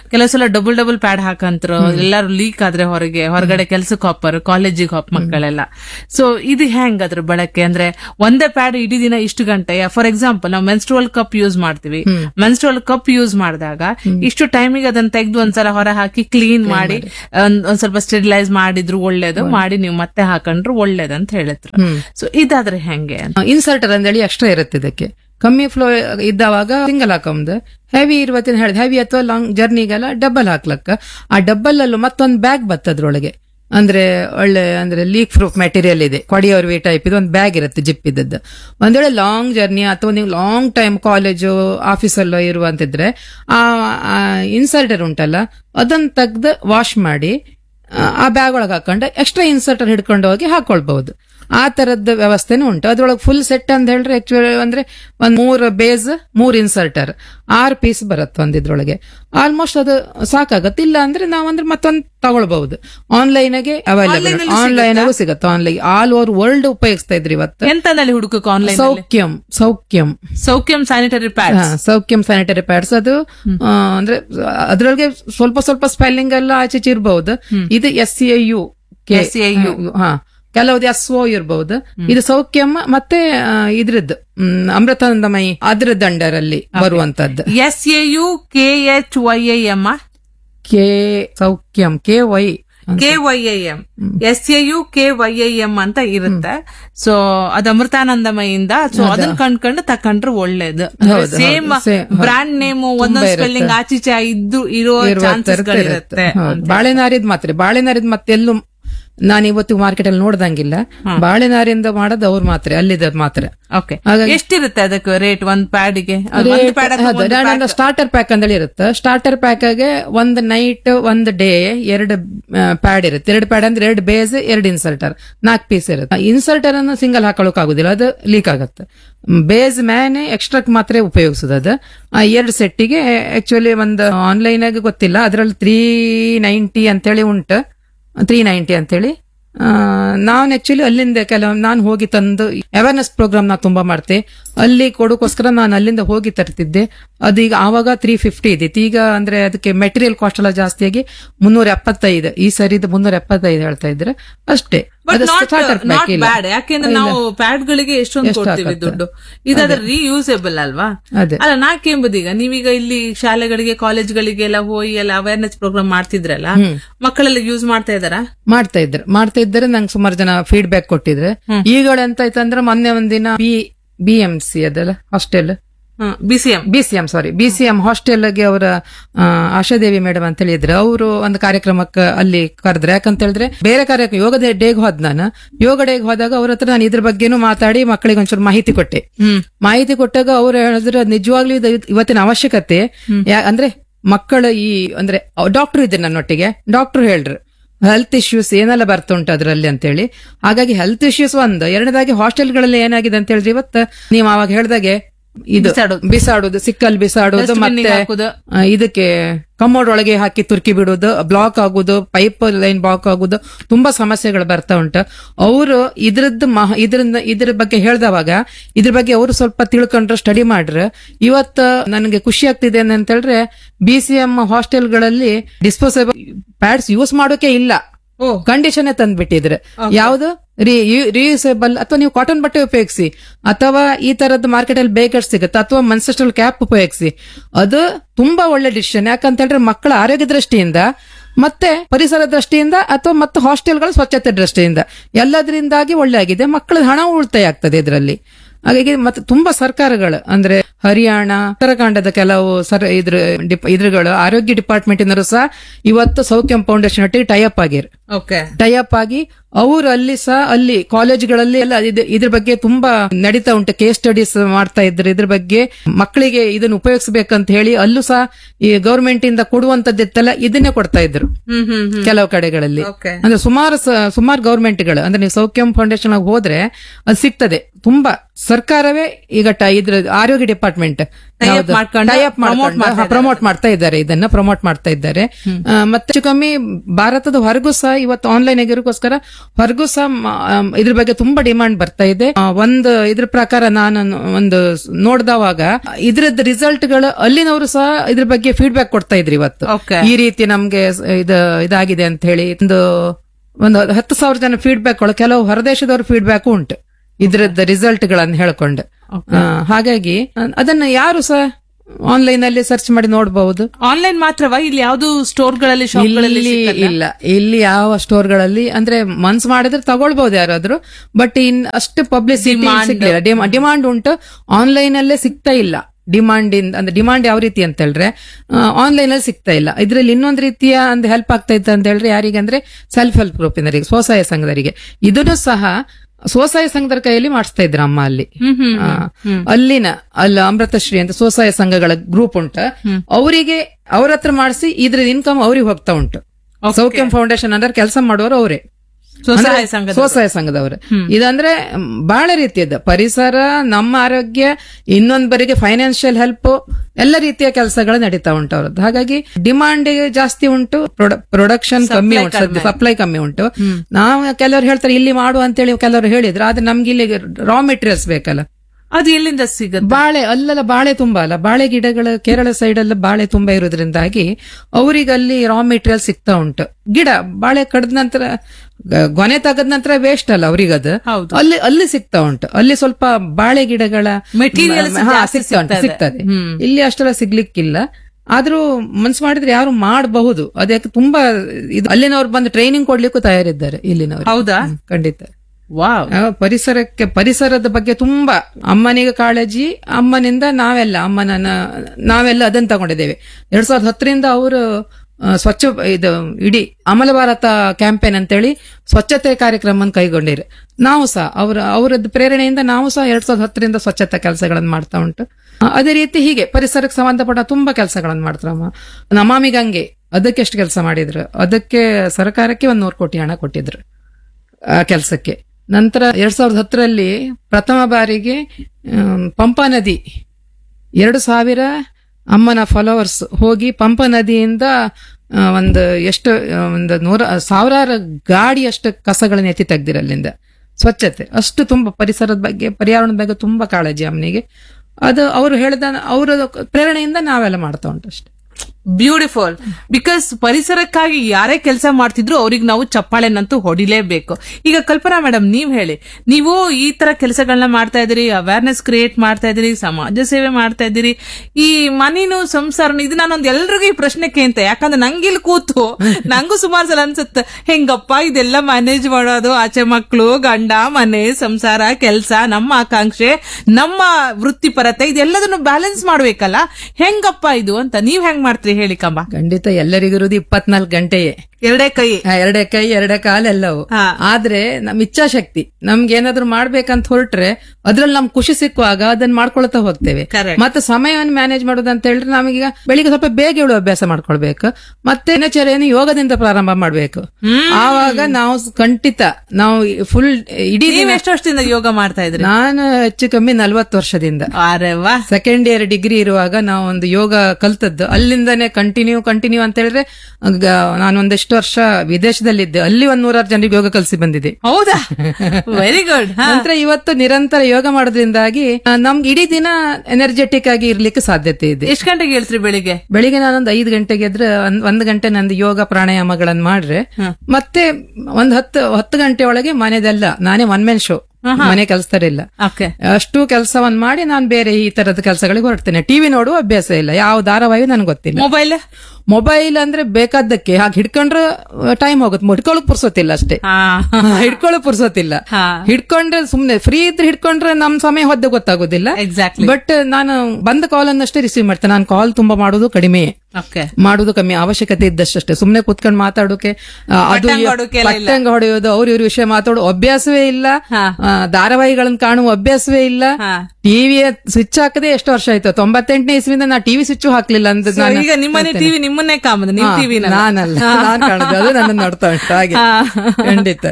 ಡಬಲ್ ಡಬಲ್ ಪ್ಯಾಡ್ ಹಾಕಂತ್ರು, ಎಲ್ಲಾರು ಲೀಕ್ ಆದ್ರೆ ಹೊರಗೆ ಹೊರಗಡೆ ಕೆಲ್ಸಕ್ಕೆ ಹೋಗ್ಪಾರ, ಕಾಲೇಜಿಗೆ ಹೋಪ್ ಮಕ್ಕಳೆಲ್ಲ. ಸೊ ಇದು ಹೆಂಗ್ ಅದ್ರ ಬಳಕೆ ಅಂದ್ರೆ ಒಂದೇ ಪ್ಯಾಡ್ ಇಡೀ ದಿನ ಇಷ್ಟು ಗಂಟೆ. ಫಾರ್ ಎಕ್ಸಾಂಪಲ್ ನಾವು ಮೆನ್ಸ್ಟ್ರುವಲ್ ಕಪ್ ಯೂಸ್ ಮಾಡ್ತೀವಿ, ಮೆನ್ಸ್ಟ್ರುವಲ್ ಕಪ್ ಯೂಸ್ ಮಾಡಿದಾಗ ಇಷ್ಟು ಟೈಮಿಗೆ ಅದನ್ನ ತೆಗೆದು ಒಂದ್ಸಲ ಹೊರ ಹಾಕಿ ಕ್ಲೀನ್ ಮಾಡಿ ಒಂದ್ ಒಂದ್ ಸ್ವಲ್ಪ ಸ್ಟೆರಿಲೈಸ್ ಮಾಡಿದ್ರು ಒಳ್ಳೇದು, ಮಾಡಿ ನೀವು ಮತ್ತೆ ಹಾಕೊಂಡ್ರು ಒಳ್ಳೇದಂತ ಹೇಳಿದ್ರು. ಸೊ ಇದಾದ್ರೆ ಹೆಂಗೆ? ಇನ್ಸರ್ಟರ್ ಅಂದೇಳಿ ಎಕ್ಸ್ಟ್ರಾ ಇರುತ್ತೆ ಇದಕ್ಕೆ. ಕಮ್ಮಿ ಫ್ಲೋ ಇದ್ದಾವಾಗ ಸಿಂಗಲ್ ಹಾಕೊಂಡ್, ಹೆವಿ ಇರುವತ್ತಿನ ಹೇಳಿದ ಹೆವಿ ಅಥವಾ ಲಾಂಗ್ ಜರ್ನಿಗೆಲ್ಲ ಡಬಲ್ ಹಾಕ್ಲಕ್ಕ. ಆ ಡಬಲ್ ಅಲ್ಲೂ ಮತ್ತೊಂದು ಬ್ಯಾಗ್ ಬತ್ತದ್ರೊಳಗೆ, ಅಂದ್ರೆ ಒಳ್ಳೆ ಅಂದ್ರೆ ಲೀಕ್ ಪ್ರೂಫ್ ಮೆಟೀರಿಯಲ್ ಇದೆ, ಕೊಡಿಯೋರ್ ವಿ ಟೈಪ್ ಇದು ಒಂದು ಬ್ಯಾಗ್ ಇರುತ್ತೆ ಜಿಪ್ ಇದ್ದದ್ದು. ಒಂದ್ ವೇಳೆ ಲಾಂಗ್ ಜರ್ನಿ ಅಥವಾ ನೀವು ಲಾಂಗ್ ಟೈಮ್ ಕಾಲೇಜು ಆಫೀಸಲ್ಲೋ ಇರುವಂತಿದ್ರೆ ಆ ಇನ್ಸರ್ಟರ್ ಉಂಟಲ್ಲ ಅದನ್ನ ತೆಗ್ದು ವಾಶ್ ಮಾಡಿ ಆ ಬ್ಯಾಗ್ ಒಳಗೆ ಹಾಕೊಂಡು ಎಕ್ಸ್ಟ್ರಾ ಇನ್ಸರ್ಟರ್ ಹಿಡ್ಕೊಂಡು ಹೋಗಿ ಹಾಕೊಳ್ಬಹುದು. ಆ ತರದ ವ್ಯವಸ್ಥೆನೂ ಉಂಟು. ಅದ್ರೊಳಗೆ ಫುಲ್ ಸೆಟ್ ಅಂತ ಹೇಳಿದ್ರೆ ಆಕ್ಚುಲಿ ಅಂದ್ರೆ ಒಂದ್ ಮೂರ್ ಬೇಸ್ ಮೂರ್ ಇನ್ಸರ್ಟರ್ ಆರ್ ಪೀಸ್ ಬರುತ್ತೆ ಒಂದಿದ್ರೊಳಗೆ. ಆಲ್ಮೋಸ್ಟ್ ಅದು ಸಾಕಾಗತ್ತೆ. ಇಲ್ಲ ಅಂದ್ರೆ ನಾವಂದ್ರೆ ಮತ್ತೊಂದು ತಗೊಳ್ಬಹುದು. ಆನ್ಲೈನ್ಗೆ ಅವೈಲೇಬಲ್, ಆನ್ಲೈನ್ ಆಗು ಸಿಗುತ್ತೆ. ಆನ್ಲೈನ್ ಆಲ್ ಓವರ್ ವರ್ಲ್ಡ್ ಉಪಯೋಗಿಸ್ತಾ ಇದ್ರಿ ಇವತ್ತು. ಎಂತನಲ್ಲಿ ಹುಡುಕಕ್ online? ಸೌಖ್ಯಂ ಸೌಖ್ಯಂ ಸೌಖ್ಯಂ sanitary pad, ಸೌಖ್ಯಂ sanitary pads. ಅದು ಅಂದ್ರೆ ಅದ್ರೊಳಗೆ ಸ್ವಲ್ಪ ಸ್ವಲ್ಪ ಸ್ಪೆಲ್ಲಿಂಗ್ ಎಲ್ಲ ಆಚೆ ಇರಬಹುದು. ಇದು S C I U K ಹಾ ಕೆಲವ್ದು ಎಸ್ ಓ ಇರಬಹುದು. ಇದು ಸೌಖ್ಯಂ ಮತ್ತೆ ಇದ್ರದ್ದು ಅಮೃತಾನಂದಮಯಿ ಅದ್ರದ್ದು ಅಂಡರ್ ಅಲ್ಲಿ ಬರುವಂತದ್ದು. S A U K H why I M K ಸೌಖ್ಯಂ K Y K why I M S A U K why I M ಅಂತ ಇರುತ್ತೆ. ಸೊ ಅದು ಅಮೃತಾನಂದಮಯಿಂದ. ಸೊ ಅದನ್ನ ಕಂಡ್ಕೊಂಡು ತಕೊಂಡ್ರೆ ಒಳ್ಳೇದು. ಸೇಮ್ ಬ್ರಾಂಡ್ ನೇಮ್ ಒಂದೊಂದು ಸ್ಪೆಲ್ಲಿಂಗ್ ಆಚೀಚೆ ಇದ್ದು ಇರೋ ಚಾನ್ಸಸ್ ಗಳಿರುತ್ತೆ. ಬಾಳೆನಾರಿದ್ ಮಾತ್ರ ಬಾಳೆನಾರಿದ್ ಮತ್ತೆಲ್ಲೂ ನಾನು ಇವತ್ತು ಮಾರ್ಕೆಟ್ ಅಲ್ಲಿ ನೋಡ್ದಂಗಿಲ್ಲ. ಬಾಳೆನಾರಿಂದ ಮಾಡೋದು ಅವ್ರು ಮಾತ್ರ ಅಲ್ಲಿದ ಮಾತ್ರ. ಓಕೆ, ಎಷ್ಟಿರುತ್ತೆ ಅದಕ್ಕೆ ರೇಟ್ ಒಂದ್ ಪ್ಯಾಡಿಗೆ? ಸ್ಟಾರ್ಟರ್ ಪ್ಯಾಕ್ ಅಂತೇಳಿ ಇರುತ್ತೆ. ಸ್ಟಾರ್ಟರ್ ಪ್ಯಾಕ್ ಆಗಿ ಒಂದ್ ನೈಟ್ ಒಂದ್ ಡೇ ಎರಡು ಪ್ಯಾಡ್ ಇರುತ್ತೆ. ಎರಡು ಪ್ಯಾಡ್ ಅಂದ್ರೆ ಎರಡು ಬೇಸ್ ಎರಡು ಇನ್ಸರ್ಟರ್ ನಾಲ್ಕು ಪೀಸ್ ಇರುತ್ತೆ. ಇನ್ಸರ್ಟರ್ ಅನ್ನು ಸಿಂಗಲ್ ಹಾಕೊಳಕ್ ಆಗುದಿಲ್ಲ, ಅದು ಲೀಕ್ ಆಗುತ್ತೆ. ಬೇಸ್ ಮ್ಯಾನೆ ಎಕ್ಸ್ಟ್ರಾಕ್ ಮಾತ್ರ ಉಪಯೋಗಿಸೋದು. ಅದು ಎರಡು ಸೆಟ್ಟಿಗೆ ಆಕ್ಚುಲಿ ಒಂದು ಆನ್ಲೈನ್ ಆಗಿ ಗೊತ್ತಿಲ್ಲ, ಅದ್ರಲ್ಲಿ ತ್ರೀ ನೈಂಟಿ ಅಂತೇಳಿ ಉಂಟು, ತ್ರೀ ನೈಂಟಿ ಅಂತೇಳಿ. ನಾನ್ ಆಕ್ಚುಲಿ ಅಲ್ಲಿಂದ ಕೆಲವು ನಾನು ಹೋಗಿ ತಂದು ಅವೇರ್ನೆಸ್ ಪ್ರೋಗ್ರಾಮ್ ನಾ ತುಂಬಾ ಮಾಡ್ತೆ. ಅಲ್ಲಿ ಕೊಡೋಕೋಸ್ಕರ ನಾನು ಅಲ್ಲಿಂದ ಹೋಗಿ ತರ್ತಿದ್ದೆ. ಅದೀಗ ಆವಾಗ ತ್ರೀ ಫಿಫ್ಟಿ ಇದ್ದಿತ್ತು. ಈಗ ಅಂದ್ರೆ ಅದಕ್ಕೆ ಮೆಟೀರಿಯಲ್ ಕಾಸ್ಟ್ ಎಲ್ಲ ಜಾಸ್ತಿ ಆಗಿ ಮುನ್ನೂರ ಎಪ್ಪತ್ತೈದು ಈ ಸರಿದು ಮುನ್ನೂರ ಎಪ್ಪತ್ತೈದು ಹೇಳ್ತಾ ಇದ್ರೆ ಅಷ್ಟೇ. ಯಾಕೆಂದ್ರೆ ನಾವು ಪ್ಯಾಡ್ ಗಳಿಗೆ ಎಷ್ಟೊಂದು ಕೊಡ್ತೀವಿ ದುಡ್ಡು. ಇದಾದ್ರೆ ರೀಯೂಸೇಬಲ್ ಅಲ್ವಾ? ಅಲ್ಲ, ನಾಕೆಂಬುದೀಗ ನೀವೀಗ ಇಲ್ಲಿ ಶಾಲೆಗಳಿಗೆ ಕಾಲೇಜ್ಗಳಿಗೆ ಎಲ್ಲ ಹೋಗಿ ಎಲ್ಲ ಅವೇರ್ನೆಸ್ ಪ್ರೋಗ್ರಾಮ್ ಮಾಡ್ತಿದ್ರಲ್ಲ, ಮಕ್ಕಳೆಲ್ಲ ಯೂಸ್ ಮಾಡ್ತಾ ಇದಾರ? ಮಾಡ್ತಾ ಇದ್ರು ಮಾಡ್ತಾ ಇದ್ದಾರೆ. ನಂಗೆ ಸುಮಾರು ಜನ ಫೀಡ್ಬ್ಯಾಕ್ ಕೊಟ್ಟಿದ್ರೆ. ಈಗ ಎಂತ ಆಯ್ತಂದ್ರೆ ಮೊನ್ನೆ ಒಂದಿನ ಬಿ ಬಿ ಎಂ ಸಿ ಅದಲ್ಲ ಹಾಸ್ಟೆಲ್ ಬಿಸಿಎಂ ಬಿಸಿಎಂ ಸಾರಿ ಬಿಸಿಎಂ ಹಾಸ್ಟೆಲ್ಗೆ ಅವರ ಆಶಾದೇವಿ ಮೇಡಮ್ ಅಂತ ಹೇಳಿದ್ರೆ ಅವರು ಒಂದು ಕಾರ್ಯಕ್ರಮಕ್ಕೆ ಅಲ್ಲಿ ಕರೆದ್ರೆ. ಯಾಕಂತ ಹೇಳಿದ್ರೆ ಬೇರೆ ಕಾರ್ಯಕ್ರಮ ಯೋಗ ಡೇಗ್ ಹೋದ್ ನಾನು ಯೋಗ ಡೇಗ್ ಹೋದಾಗ ಅವ್ರ ಹತ್ರ ನಾನು ಇದ್ರ ಬಗ್ಗೆನೂ ಮಾತಾಡಿ ಮಕ್ಕಳಿಗೆ ಒಂಚೂರು ಮಾಹಿತಿ ಕೊಟ್ಟೆ. ಮಾಹಿತಿ ಕೊಟ್ಟಾಗ ಅವ್ರು ಹೇಳಿದ್ರೆ ನಿಜವಾಗ್ಲೂ ಇದು ಇವತ್ತಿನ ಅವಶ್ಯಕತೆ. ಅಂದ್ರೆ ಮಕ್ಕಳ ಈ ಅಂದ್ರೆ ಡಾಕ್ಟರ್ ಇದ್ರೆ ನನ್ನೊಟ್ಟಿಗೆ ಡಾಕ್ಟರ್ ಹೇಳ್ರು ಹೆಲ್ತ್ ಇಶ್ಯೂಸ್ ಏನೆಲ್ಲ ಬರ್ತಾ ಉಂಟು ಅದ್ರಲ್ಲಿ ಅಂತ ಹೇಳಿ. ಹಾಗಾಗಿ ಹೆಲ್ತ್ ಇಶ್ಯೂಸ್ ಒಂದು, ಎರಡನೇದಾಗಿ ಹಾಸ್ಟೆಲ್ಗಳಲ್ಲಿ ಏನಾಗಿದೆ ಅಂತ ಹೇಳಿದ್ರೆ ಇವತ್ತು ನೀವು ಅವಾಗ ಹೇಳ್ದಾಗೆ ಇದು ಬಿಸಾಡುದು, ಸಿಕ್ಕಲ್ ಬಿಸಾಡುದು, ಮತ್ತೆ ಇದಕ್ಕೆ ಕಮೋಡ್ ಒಳಗೆ ಹಾಕಿ ತುರ್ಕಿ ಬಿಡುವುದು, ಬ್ಲಾಕ್ ಆಗುದು, ಪೈಪ್ ಲೈನ್ ಬ್ಲಾಕ್ ಆಗುದು, ತುಂಬಾ ಸಮಸ್ಯೆಗಳು ಬರ್ತಾ ಉಂಟು. ಅವರು ಇದ್ರದ್ದು ಮಹ ಇದ್ರಿಂದ ಇದ್ರ ಬಗ್ಗೆ ಹೇಳ್ದವಾಗ ಇದ್ರ ಬಗ್ಗೆ ಅವರು ಸ್ವಲ್ಪ ತಿಳ್ಕೊಂಡ್ರೆ ಸ್ಟಡಿ ಮಾಡ್ರೆ ಇವತ್ತು ನನಗೆ ಖುಷಿ ಆಗ್ತಿದೆ ಅಂತ ಹೇಳಿದ್ರೆ B C M ಹಾಸ್ಟೆಲ್ಗಳಲ್ಲಿ ಡಿಸ್ಪೋಸೇಬಲ್ pads use ಮಾಡೋಕೆ ಇಲ್ಲ, ಕಂಡೀಷನ್ ತಂದ್ಬಿಟ್ಟಿದ್ರೆ ಯಾವ್ದು ರಿಯೂಸೇಬಲ್ ಅಥವಾ ನೀವು ಕಾಟನ್ ಬಟ್ಟೆ ಉಪಯೋಗಿಸಿ ಅಥವಾ ಈ ತರದ್ದು ಮಾರ್ಕೆಟ್ ಅಲ್ಲಿ ಬೇಕರ್ ಸಿಗುತ್ತೆ ಅಥವಾ ಮನ್ಸೆಸ್ಟಲ್ ಕ್ಯಾಪ್ ಉಪಯೋಗಿಸಿ. ಅದು ತುಂಬಾ ಒಳ್ಳೆ ಡಿಸಿಷನ್. ಯಾಕಂತ ಹೇಳಿದ್ರೆ ಮಕ್ಕಳ ಆರೋಗ್ಯ ದೃಷ್ಟಿಯಿಂದ ಮತ್ತೆ ಪರಿಸರ ದೃಷ್ಟಿಯಿಂದ ಅಥವಾ ಮತ್ತು ಹಾಸ್ಟೆಲ್ಗಳ ಸ್ವಚ್ಛತೆ ದೃಷ್ಟಿಯಿಂದ ಎಲ್ಲದರಿಂದಾಗಿ ಒಳ್ಳೆ ಆಗಿದೆ. ಮಕ್ಕಳ ಹಣ ಉಳಿತಾಯ ಆಗ್ತದೆ ಇದರಲ್ಲಿ. ಹಾಗಾಗಿ ಮತ್ತೆ ತುಂಬಾ ಸರ್ಕಾರಗಳು ಅಂದ್ರೆ ಹರಿಯಾಣ ಉತ್ತರಾಖಂಡದ ಕೆಲವು ಸರ್ ಇದ್ರ ಇದ್ರಗಳು ಆರೋಗ್ಯ ಡಿಪಾರ್ಟ್ಮೆಂಟ್ ಇಂದಲೂ ಸಹ ಇವತ್ತು ಸೌಖ್ಯಂ ಫೌಂಡೇಶನ್ ಒಟ್ಟಿಗೆ ಟೈಅಪ್ ಆಗಿರ್ ಟೈಅಪ್ ಆಗಿ ಅವರು ಅಲ್ಲಿ ಸಹ ಅಲ್ಲಿ ಕಾಲೇಜ್ಗಳಲ್ಲಿ ಎಲ್ಲ ಇದ್ರ ಬಗ್ಗೆ ತುಂಬಾ ನಡೀತಾ ಉಂಟು. ಕೇಸ್ ಸ್ಟಡೀಸ್ ಮಾಡ್ತಾ ಇದ್ರು ಇದ್ರ ಬಗ್ಗೆ. ಮಕ್ಕಳಿಗೆ ಇದನ್ನ ಉಪಯೋಗಿಸಬೇಕಂತ ಹೇಳಿ ಅಲ್ಲೂ ಸಹ ಈ ಗವರ್ಮೆಂಟ್ ಇಂದ ಕೊಡುವಂತದ್ದೆಲ್ಲ ಇದನ್ನೇ ಕೊಡ್ತಾ ಇದ್ರು ಕೆಲವು ಕಡೆಗಳಲ್ಲಿ. ಅಂದ್ರೆ ಸುಮಾರು ಸುಮಾರು ಗವರ್ಮೆಂಟ್ಗಳು ಅಂದ್ರೆ ನೀವು ಸೌಖ್ಯಂ ಫೌಂಡೇಶನ್ ಹೋದ್ರೆ ಅದು ಸಿಗ್ತದೆ. ತುಂಬಾ ಸರ್ಕಾರವೇ ಈಗ ಇದ್ರ ಆರೋಗ್ಯ ಡಿಪಾರ್ಟ್ಮೆಂಟ್ Tie-up ಮಾಡ್ಕೊಂಡು promote ಮಾಡ್ತಾ ಪ್ರಮೋಟ್ ಮಾಡ್ತಾ ಇದ್ದಾರೆ, ಇದನ್ನ ಪ್ರಮೋಟ್ ಮಾಡ್ತಾ ಇದ್ದಾರೆ. ಆ, ಮತ್ತೆ ಹೆಚ್ಚು ಕಮ್ಮಿ ಭಾರತದ ಹೊರಗೂ ಸಹ ಇವತ್ತು ಆನ್ಲೈನ್ ಆಗಿರೋಕ್ಕೋಸ್ಕರ ಹೊರಗೂ ಸಹ ಮ- ಆ, ಇದ್ರ ಬಗ್ಗೆ ತುಂಬಾ ಡಿಮಾಂಡ್ ಬರ್ತಾ ಇದೆ. ಆ, ಒಂದು ಇದ್ರ ಪ್ರಕಾರ ನಾನು ಒಂದು ನೋಡ್ದವಾಗ ಇದ್ರದ್ದು ರಿಸಲ್ಟ್ ಗಳು ಅಲ್ಲಿನವರು ಸಹ ಇದ್ರ ಬಗ್ಗೆ ಫೀಡ್ಬ್ಯಾಕ್ ಕೊಡ್ತಾ ಇದ್ರಿ ಇವತ್ತು. Okay. ಈ ರೀತಿ ನಮ್ಗೆ ಸ- ಇದು ಇದಾಗಿದೆ ಅಂತ ಹೇಳಿ ಒಂದು ಒಂದು ಹತ್ತು ಸಾವಿರ ಜನ ಫೀಡ್ಬ್ಯಾಕ್ ಕೆಲವು ಹೊರದೇಶದವ್ರ ಫೀಡ್ಬ್ಯಾಕ್ ಉಂಟು ಇದ್ರದ್ದು ರಿಸಲ್ಟ್ ಗಳನ್ನ ಹೇಳ್ಕೊಂಡು. ಆ, ಹಾಗಾಗಿ ಅದನ್ನ ಯಾರು ಸಹ ಆನ್ಲೈನ್ ಅಲ್ಲಿ ಸರ್ಚ್ ಮಾಡಿ ನೋಡಬಹುದು. ಆನ್ಲೈನ್ ಮಾತ್ರವಾ ಇಲ್ಲಿ ಯಾವ್ದು ಸ್ಟೋರ್ಗಳಲ್ಲಿ ಶಾಪ್ಗಳಲ್ಲಿ ಇಲ್ಲಿ ಇಲ್ಲ, ಇಲ್ಲಿ ಯಾವ ಸ್ಟೋರ್ಗಳಲ್ಲಿ ಅಂದ್ರೆ ಮನ್ಸ್ ಮಾಡಿದ್ರೆ ತಗೊಳ್ಬಹುದು ಯಾರಾದ್ರೂ, ಬಟ್ ಇನ್ ಅಷ್ಟು ಪಬ್ಲಿಸಿಟಿ ಸಿಗ್ಲಿಲ್ಲ. ಡಿಮಾಂಡ್ ಉಂಟು, ಆನ್ಲೈನ್ ಅಲ್ಲೇ ಸಿಗ್ತಾ ಇಲ್ಲ. ಡಿಮಾಂಡ್ ಇಂದ ಅಂದ್ರೆ ಡಿಮಾಂಡ್ ಯಾವ ರೀತಿ ಅಂತ ಹೇಳಿದ್ರೆ ಆನ್ಲೈನ್ ಅಲ್ಲಿ ಸಿಗ್ತಾ ಇಲ್ಲ. ಇದ್ರಲ್ಲಿ ಇನ್ನೊಂದು ರೀತಿಯ ಒಂದು ಹೆಲ್ಪ್ ಆಗ್ತಾ ಇತ್ತು ಅಂತ ಹೇಳಿದ್ರೆ ಯಾರಿಗಂದ್ರೆ ಸೆಲ್ಫ್ ಹೆಲ್ಪ್ ಗ್ರೂಪಿನರಿಗೆ, ಸ್ವಸಹಾಯ ಸಂಘದವರಿಗೆ. ಇದನ್ನು ಸಹ ಸ್ವಸಹಾಯ ಸಂಘದ ಕೈಯಲ್ಲಿ ಮಾಡಿಸ್ತಾ ಇದ್ರು ಅಮ್ಮ ಅಲ್ಲಿ. ಆ, ಅಲ್ಲಿನ ಅಲ್ಲ ಅಮೃತಶ್ರೀ ಅಂತ ಸ್ವಸಹಾಯ ಸಂಘಗಳ ಗ್ರೂಪ್ ಉಂಟು, ಅವರಿಗೆ ಅವ್ರ ಹತ್ರ ಮಾಡಿಸಿ ಇದ್ರ ಇನ್ಕಮ್ ಅವ್ರಿಗೆ ಹೋಗ್ತಾ ಉಂಟು. ಸೌಖ್ಯಂ ಫೌಂಡೇಶನ್ ಅಂದ್ರೆ ಕೆಲಸ ಮಾಡೋರು ಅವರೇ, ಸ್ವಸಹಾಯ ಸಂಘದ ಸ್ವಸಹಾಯ ಸಂಘದವರು. ಇದಂದ್ರೆ ಬಹಳ ರೀತಿಯದ ಪರಿಸರ, ನಮ್ಮ ಆರೋಗ್ಯ, ಇನ್ನೊಂದರಿಗೆ ಫೈನಾನ್ಷಿಯಲ್ ಹೆಲ್ಪ್, ಎಲ್ಲ ರೀತಿಯ ಕೆಲಸಗಳು ನಡೀತಾ ಉಂಟು ಅವ್ರದ್ದು. ಹಾಗಾಗಿ ಡಿಮಾಂಡ್ ಜಾಸ್ತಿ ಉಂಟು, ಪ್ರೊಡಕ್ಷನ್ ಕಮ್ಮಿ ಉಂಟು, ಸಪ್ಲೈ ಕಮ್ಮಿ ಉಂಟು. ನಾವು ಕೆಲವರು ಹೇಳ್ತಾರೆ ಇಲ್ಲಿ ಮಾಡು ಅಂತೇಳಿ ಕೆಲವರು ಹೇಳಿದ್ರು, ಆದ್ರೆ ನಮ್ಗೆ ಇಲ್ಲಿ ರಾ ಮೆಟೀರಿಯಲ್ಸ್ ಬೇಕಲ್ಲ. ಅದು ಎಲ್ಲಿಂದ ಸಿಗುತ್ತೆ? ಬಾಳೆ ಅಲ್ಲೆಲ್ಲ ಬಾಳೆ ತುಂಬಾ ಅಲ್ಲ, ಬಾಳೆ ಗಿಡಗಳು ಕೇರಳ ಸೈಡ್ ಎಲ್ಲ ಬಾಳೆ ತುಂಬಾ ಇರೋದ್ರಿಂದಾಗಿ ಅವರಿಗೆ ಅಲ್ಲಿ ರಾ ಮೆಟೀರಿಯಲ್ ಸಿಗ್ತಾ ಉಂಟು. ಗಿಡ ಬಾಳೆ ಕಡ್ದ ನಂತರ ಗ- ಗೊನೆ ತೆಗದ ನಂತರ ವೇಸ್ಟ್ ಅಲ್ಲ ಅವ್ರಿಗದು, ಹೌದು. ಅಲ್ಲಿ ಅಲ್ಲಿ ಸಿಗ್ತಾ ಉಂಟು. ಅಲ್ಲಿ ಸ್ವಲ್ಪ ಬಾಳೆ ಗಿಡಗಳ Materials ಹಾ, ಜಾಸ್ತಿ ಸಿಗ್ತಾ ಉಂಟು, ಸಿಗ್ತದೆ. ಸಿಗ್ತದೆ. ಹ್ಮ್. ಇಲ್ಲಿ ಅಷ್ಟೆಲ್ಲ ಸಿಗ್ಲಿಕ್ಕಿಲ್ಲ. ಆದ್ರೂ ಮನ್ಸು ಮಾಡಿದ್ರೆ ಯಾರು ಮಾಡಬಹುದು. ಅದಕ್ಕೆ ತುಂಬಾ ಇದು ಅಲ್ಲಿನವ್ರು ಬಂದು ಟ್ರೈನಿಂಗ್ ಕೊಡ್ಲಿಕ್ಕೂ ತಯಾರಿದ್ದಾರೆ ಇಲ್ಲಿನವರು. ಹೌದಾ? ಹ್ಮ್, ಖಂಡಿತ. ವಾವ್. ಆ, ಪರಿಸರಕ್ಕೆ ಪರಿಸರದ ಬಗ್ಗೆ ತುಂಬಾ ಅಮ್ಮನಿಗೆ ಕಾಳಜಿ, ಅಮ್ಮನಿಂದ ನಾವೆಲ್ಲ ಅಮ್ಮನ ನಾವೆಲ್ಲ ಅದನ್ನ ತಗೊಂಡಿದ್ದೇವೆ. ಎರಡ್ ಸಾವಿರದ ಹತ್ತರಿಂದ ಅವರು ಸ್ವಚ್ಛ ಇದು ಇಡೀ ಅಮಲ ಭಾರತ ಕ್ಯಾಂಪೇನ್ ಅಂತೇಳಿ ಸ್ವಚ್ಛತೆ ಕಾರ್ಯಕ್ರಮ ಕೈಗೊಂಡಿರಿ. ನಾವು ಸಹ ಅವರ ಅವರದ್ದು ಪ್ರೇರಣೆಯಿಂದ ನಾವು ಸಹ ಎರಡ್ ಸಾವಿರದ ಹತ್ತರಿಂದ ಸ್ವಚ್ಛತಾ ಕೆಲಸಗಳನ್ನು ಮಾಡ್ತಾ ಉಂಟು. ಆ, ಅದೇ ರೀತಿ ಹೀಗೆ ಪರಿಸರಕ್ಕೆ ಸಂಬಂಧಪಟ್ಟ ತುಂಬಾ ಕೆಲಸಗಳನ್ನು ಮಾಡ್ತಾರಮ್ಮ. ನಮಾಮಿ ಗಂಗೆ ಅದಕ್ಕೆ ಎಷ್ಟು ಕೆಲಸ ಮಾಡಿದ್ರು, ಅದಕ್ಕೆ ಸರ್ಕಾರಕ್ಕೆ ಒಂದ್ ನೂರು ಕೋಟಿ ಹಣ ಕೊಟ್ಟಿದ್ರು ಆ ಕೆಲಸಕ್ಕೆ. ನಂತರ ಎರಡ್ ಸಾವಿರದ ಹತ್ತರಲ್ಲಿ ಪ್ರಥಮ ಬಾರಿಗೆ ಆಮ್, ಪಂಪಾ ನದಿ ಎರಡು ಸಾವಿರ ಅಮ್ಮನ ಫಾಲೋವರ್ಸ್ ಹೋಗಿ ಪಂಪಾ ನದಿಯಿಂದ ಆ, ಒಂದು ಎಷ್ಟು ಆ, ಒಂದು ನೂರ ಸಾವಿರಾರು ಗಾಡಿ ಅಷ್ಟು ಕಸಗಳನ್ನ ಎತ್ತಿ ತೆಗ್ದಿರ ಅಲ್ಲಿಂದ. ಸ್ವಚ್ಛತೆ ಅಷ್ಟು ತುಂಬಾ ಪರಿಸರದ ಬಗ್ಗೆ, ಪರ್ಯಾವರಣದ ಬಗ್ಗೆ ತುಂಬಾ ಕಾಳಜಿ ಅಮ್ಮನಿಗೆ. ಅದು ಅವರು ಹೇಳಿದ ಅವರ ಪ್ರೇರಣೆಯಿಂದ ನಾವೆಲ್ಲ ಮಾಡ್ತಾ ಉಂಟು ಅಷ್ಟೇ. ಬ್ಯೂಟಿಫುಲ್. ಬಿಕಾಸ್ ಪರಿಸರಕ್ಕಾಗಿ ಯಾರೇ ಕೆಲಸ ಮಾಡ್ತಿದ್ರು ಅವ್ರಿಗೆ ನಾವು ಚಪ್ಪಾಳೆನಂತೂ ಹೊಡಿಲೇಬೇಕು. ಈಗ ಕಲ್ಪನಾ ಮೇಡಮ್, ನೀವ್ ಹೇಳಿ, ನೀವು ಈ ತರ ಕೆಲಸಗಳನ್ನ ಮಾಡ್ತಾ ಇದ್ದೀರಿ, ಅವೇರ್ನೆಸ್ ಕ್ರಿಯೇಟ್ ಮಾಡ್ತಾ ಇದ್ದೀರಿ, ಸಮಾಜ ಸೇವೆ ಮಾಡ್ತಾ ಇದ್ದೀರಿ, ಈ ಮನೇನು ಸಂಸಾರನು, ಇದು ನಾನೊಂದು ಎಲ್ರಿಗೂ ಈ ಪ್ರಶ್ನೆ ಕೇಂತೆ. ಯಾಕಂದ್ರೆ ನಂಗಿಲ್ಲಿ ಕೂತು ನಂಗೂ ಸುಮಾರು ಸಲ ಅನ್ಸುತ್ತೆ, ಹೆಂಗಪ್ಪ ಇದೆಲ್ಲ ಮ್ಯಾನೇಜ್ ಮಾಡೋದು, ಆಚೆ ಮಕ್ಕಳು, ಗಂಡ, ಮನೆ, ಸಂಸಾರ, ಕೆಲಸ, ನಮ್ಮ ಆಕಾಂಕ್ಷೆ, ನಮ್ಮ ವೃತ್ತಿಪರತೆ, ಇದೆಲ್ಲದನ್ನು ಬ್ಯಾಲೆನ್ಸ್ ಮಾಡ್ಬೇಕಲ್ಲ, ಹೆಂಗಪ್ಪ ಇದು ಅಂತ ನೀವ್ ಹೆಂಗ್ ಮಾಡ್ತೀರಿ ಹೇಳಿ ಕಂಬ? ಖಂಡಿತ ಎಲ್ಲರಿಗಿರೋದು ಇಪ್ಪತ್ನಾಲ್ಕು ಗಂಟೆಯೇ, ಎರಡೇ ಕೈ, ಆ, ಎರಡೇ ಕೈ ಎರಡೇ ಕಾಲೆಲ್ಲವು. ಹಾ. ಆದ್ರೆ ನಮ್ ಇಚ್ಛಾಶಕ್ತಿ, ನಮ್ಗೆ ಏನಾದ್ರು ಮಾಡ್ಬೇಕಂತ ಹೊರಟ್ರೆ ಅದ್ರಲ್ಲಿ ನಮ್ ಖುಷಿ ಸಿಕ್ಕುವಾಗ ಅದನ್ನ ಮಾಡ್ಕೊಳ್ತಾ ಹೋಗ್ತೇವೆ. Correct. ಮತ್ತೆ ಸಮಯವನ್ನು ಮ್ಯಾನೇಜ್ ಮಾಡೋದಂತ ಹೇಳಿದ್ರೆ ನಮಗೀಗ ಬೆಳಿಗ್ಗೆ ಸ್ವಲ್ಪ ಬೇಗ ಹೇಳುವ ಅಭ್ಯಾಸ ಮಾಡ್ಕೊಳ್ಬೇಕು. ಮತ್ತೆ ದಿನಚರಿಯನ್ನು ಯೋಗದಿಂದ ಪ್ರಾರಂಭ ಮಾಡ್ಬೇಕು. ಆವಾಗ ನಾವು ಖಂಡಿತ ನಾವು ಫುಲ್ ಇಡೀ ನೀವ್ ದಿನ. ಎಷ್ಟು ವರ್ಷದಿಂದ ಯೋಗ ಮಾಡ್ತಾ ಇದ್ರಿ? ನಾನು ಹೆಚ್ಚು ಕಮ್ಮಿ ನಲ್ವತ್ತು ವರ್ಷದಿಂದ ಅರೆ ವಾ. ಸೆಕೆಂಡ್ ಇಯರ್ ಡಿಗ್ರಿ ಇರುವಾಗ ನಾವು ಒಂದು ಯೋಗ ಕಲ್ತದ್ದು. ಅಲ್ಲಿಂದಾನೆ ಕಂಟಿನ್ಯೂ ಕಂಟಿನ್ಯೂ ಅಂತ ಹೇಳಿದ್ರೆ ಗ- ನಾನು ಒಂದೆಷ್ಟು ವರ್ಷ ವಿದೇಶದಲ್ಲಿದ್ದೆ, ಅಲ್ಲಿ ಒಂದ್ ನೂರಾರು ಜನರಿಗೆ ಯೋಗ ಕಲಿಸಿ ಬಂದಿದೆ. ಹೌದಾ? Very good. ನಂತರ ಇವತ್ತು ನಿರಂತರ ಯೋಗ ಮಾಡೋದ್ರಿಂದಾಗಿ ಆ, ನಮ್ಗೆ ಇಡೀ ದಿನ ಎನರ್ಜೆಟಿಕ್ ಆಗಿ ಇರ್ಲಿಕ್ಕೆ ಸಾಧ್ಯತೆ ಇದೆ. ಎಷ್ಟ್ ಗಂಟೆಗೆ ಹೇಳ್ತೀರಿ ಬೆಳಿಗ್ಗೆ? ಬೆಳಿಗ್ಗೆ ನಾನೊಂದು ಐದು ಗಂಟೆಗೆ ಎದ್ರೆ ಒಂದ್ ಒಂದ್ ಗಂಟೆ ನಂದು ಯೋಗ ಪ್ರಾಣಾಯಾಮಗಳನ್ನ ಮಾಡ್ರೆ, ಮತ್ತೆ ಒಂದ್ ಹತ್ತು ಹತ್ತು ಗಂಟೆ ಒಳಗೆ ಮನೆದೆಲ್ಲ ನಾನೇ ಒನ್ ಮ್ಯಾನ್ ಶೋ, ಮನೆ ಕೆಲಸದರಿಲ್ಲ, ಓಕೆ. ಅಷ್ಟು ಕೆಲಸವನ್ನ ಮಾಡಿ ನಾನು ಬೇರೆ ಈ ತರದ ಕೆಲಸಗಳಿಗೆ ಹೊರಡ್ತೇನೆ. ಟಿವಿ ನೋಡುವ ಅಭ್ಯಾಸ ಇಲ್ಲ, ಯಾವ ಧಾರಾವಾಹಿ ನನ್ಗೆ ಗೊತ್ತಿಲ್ಲ. ಮೊಬೈಲ್ ಮೊಬೈಲ್ ಅಂದ್ರೆ ಬೇಕಾದಕ್ಕೆ ಹಾಗೆ ಹಿಡ್ಕೊಂಡ್ರೆ ಟೈಮ್ ಹೋಗುತ್ತೆ, ಹಿಡ್ಕೊಳಕ್ ಪುರ್ಸೋತಿಲ್ಲ ಅಷ್ಟೇ. ಹಿಡ್ಕೊಳಕ್ ಪುರ್ಸೋತಿಲ್ಲ. ಹಾ. ಹಿಡ್ಕೊಂಡ್ರೆ ಸುಮ್ನೆ ಫ್ರೀ ಇದ್ರೆ ಹಿಡ್ಕೊಂಡ್ರೆ ನಮ್ ಸಮಯ ಹೊದ್ದೆ ಗೊತ್ತಾಗೋದಿಲ್ಲ. ಎಕ್ಸಾಕ್ಟ್ಲಿ. ಬಟ್ ನಾನು ಬಂದ ಕಾಲ್ ಅನ್ನಷ್ಟೇ ರಿಸೀವ್ ಮಾಡ್ತೇನೆ. ನಾನು ಕಾಲ್ ತುಂಬಾ ಮಾಡೋದು ಕಡಿಮೆ. ಓಕೆ ಮಾಡುದು ಕಮ್ಮಿ, ಅವಶ್ಯಕತೆ ಇದ್ದಷ್ಟೇ. ಸುಮ್ನೆ ಕುತ್ಕೊಂಡು ಮಾತಾಡೋಕೆ ಆ, ಅದು ಪಟ್ಟಂಗ ಹೊಡ್ಯೋಕೆ ಎಲ್ಲ ಇಲ್ಲ. ಪಟ್ಟಂಗ ಹೊಡೆಯೋದು, ಅವ್ರ ಇವ್ರ ವಿಷಯ ಮಾತಾಡೋ ಅಭ್ಯಾಸವೇ ಇಲ್ಲ. ಹಾ. ಆ, ಧಾರಾವಾಹಿಗಳನ್ನ ಕಾಣುವ ಅಭ್ಯಾಸವೇ ಇಲ್ಲ. ಹಾ. ಟಿವಿ ಸ್ವಿಚ್ ಹಾಕದೆ ಎಷ್ಟು ವರ್ಷ ಆಯ್ತು, ತೊಂಬತ್ತೆಂಟನೇ ಇಸ್ವಿಂದ ನಾ ಟಿವಿ ಸ್ವಿಚ್ ಹಾಕ್ಲಿಲ್ಲ ಅಂತ So, ನಾನು ಈಗ ನಿಮ್ಮನೆ ಟಿವಿ ನಿಮ್ಮನ್ನೇ ಕಾಮದು, ನಿಮ್ ಟಿವಿ ನಾನಲ್ಲ, ನಾನ್ ಕಾಣುದು, ಅದು ನನ್ನ ನೋಡ್ತಾ ಉಂಟು ಹಾಗೆ. ಖಂಡಿತ.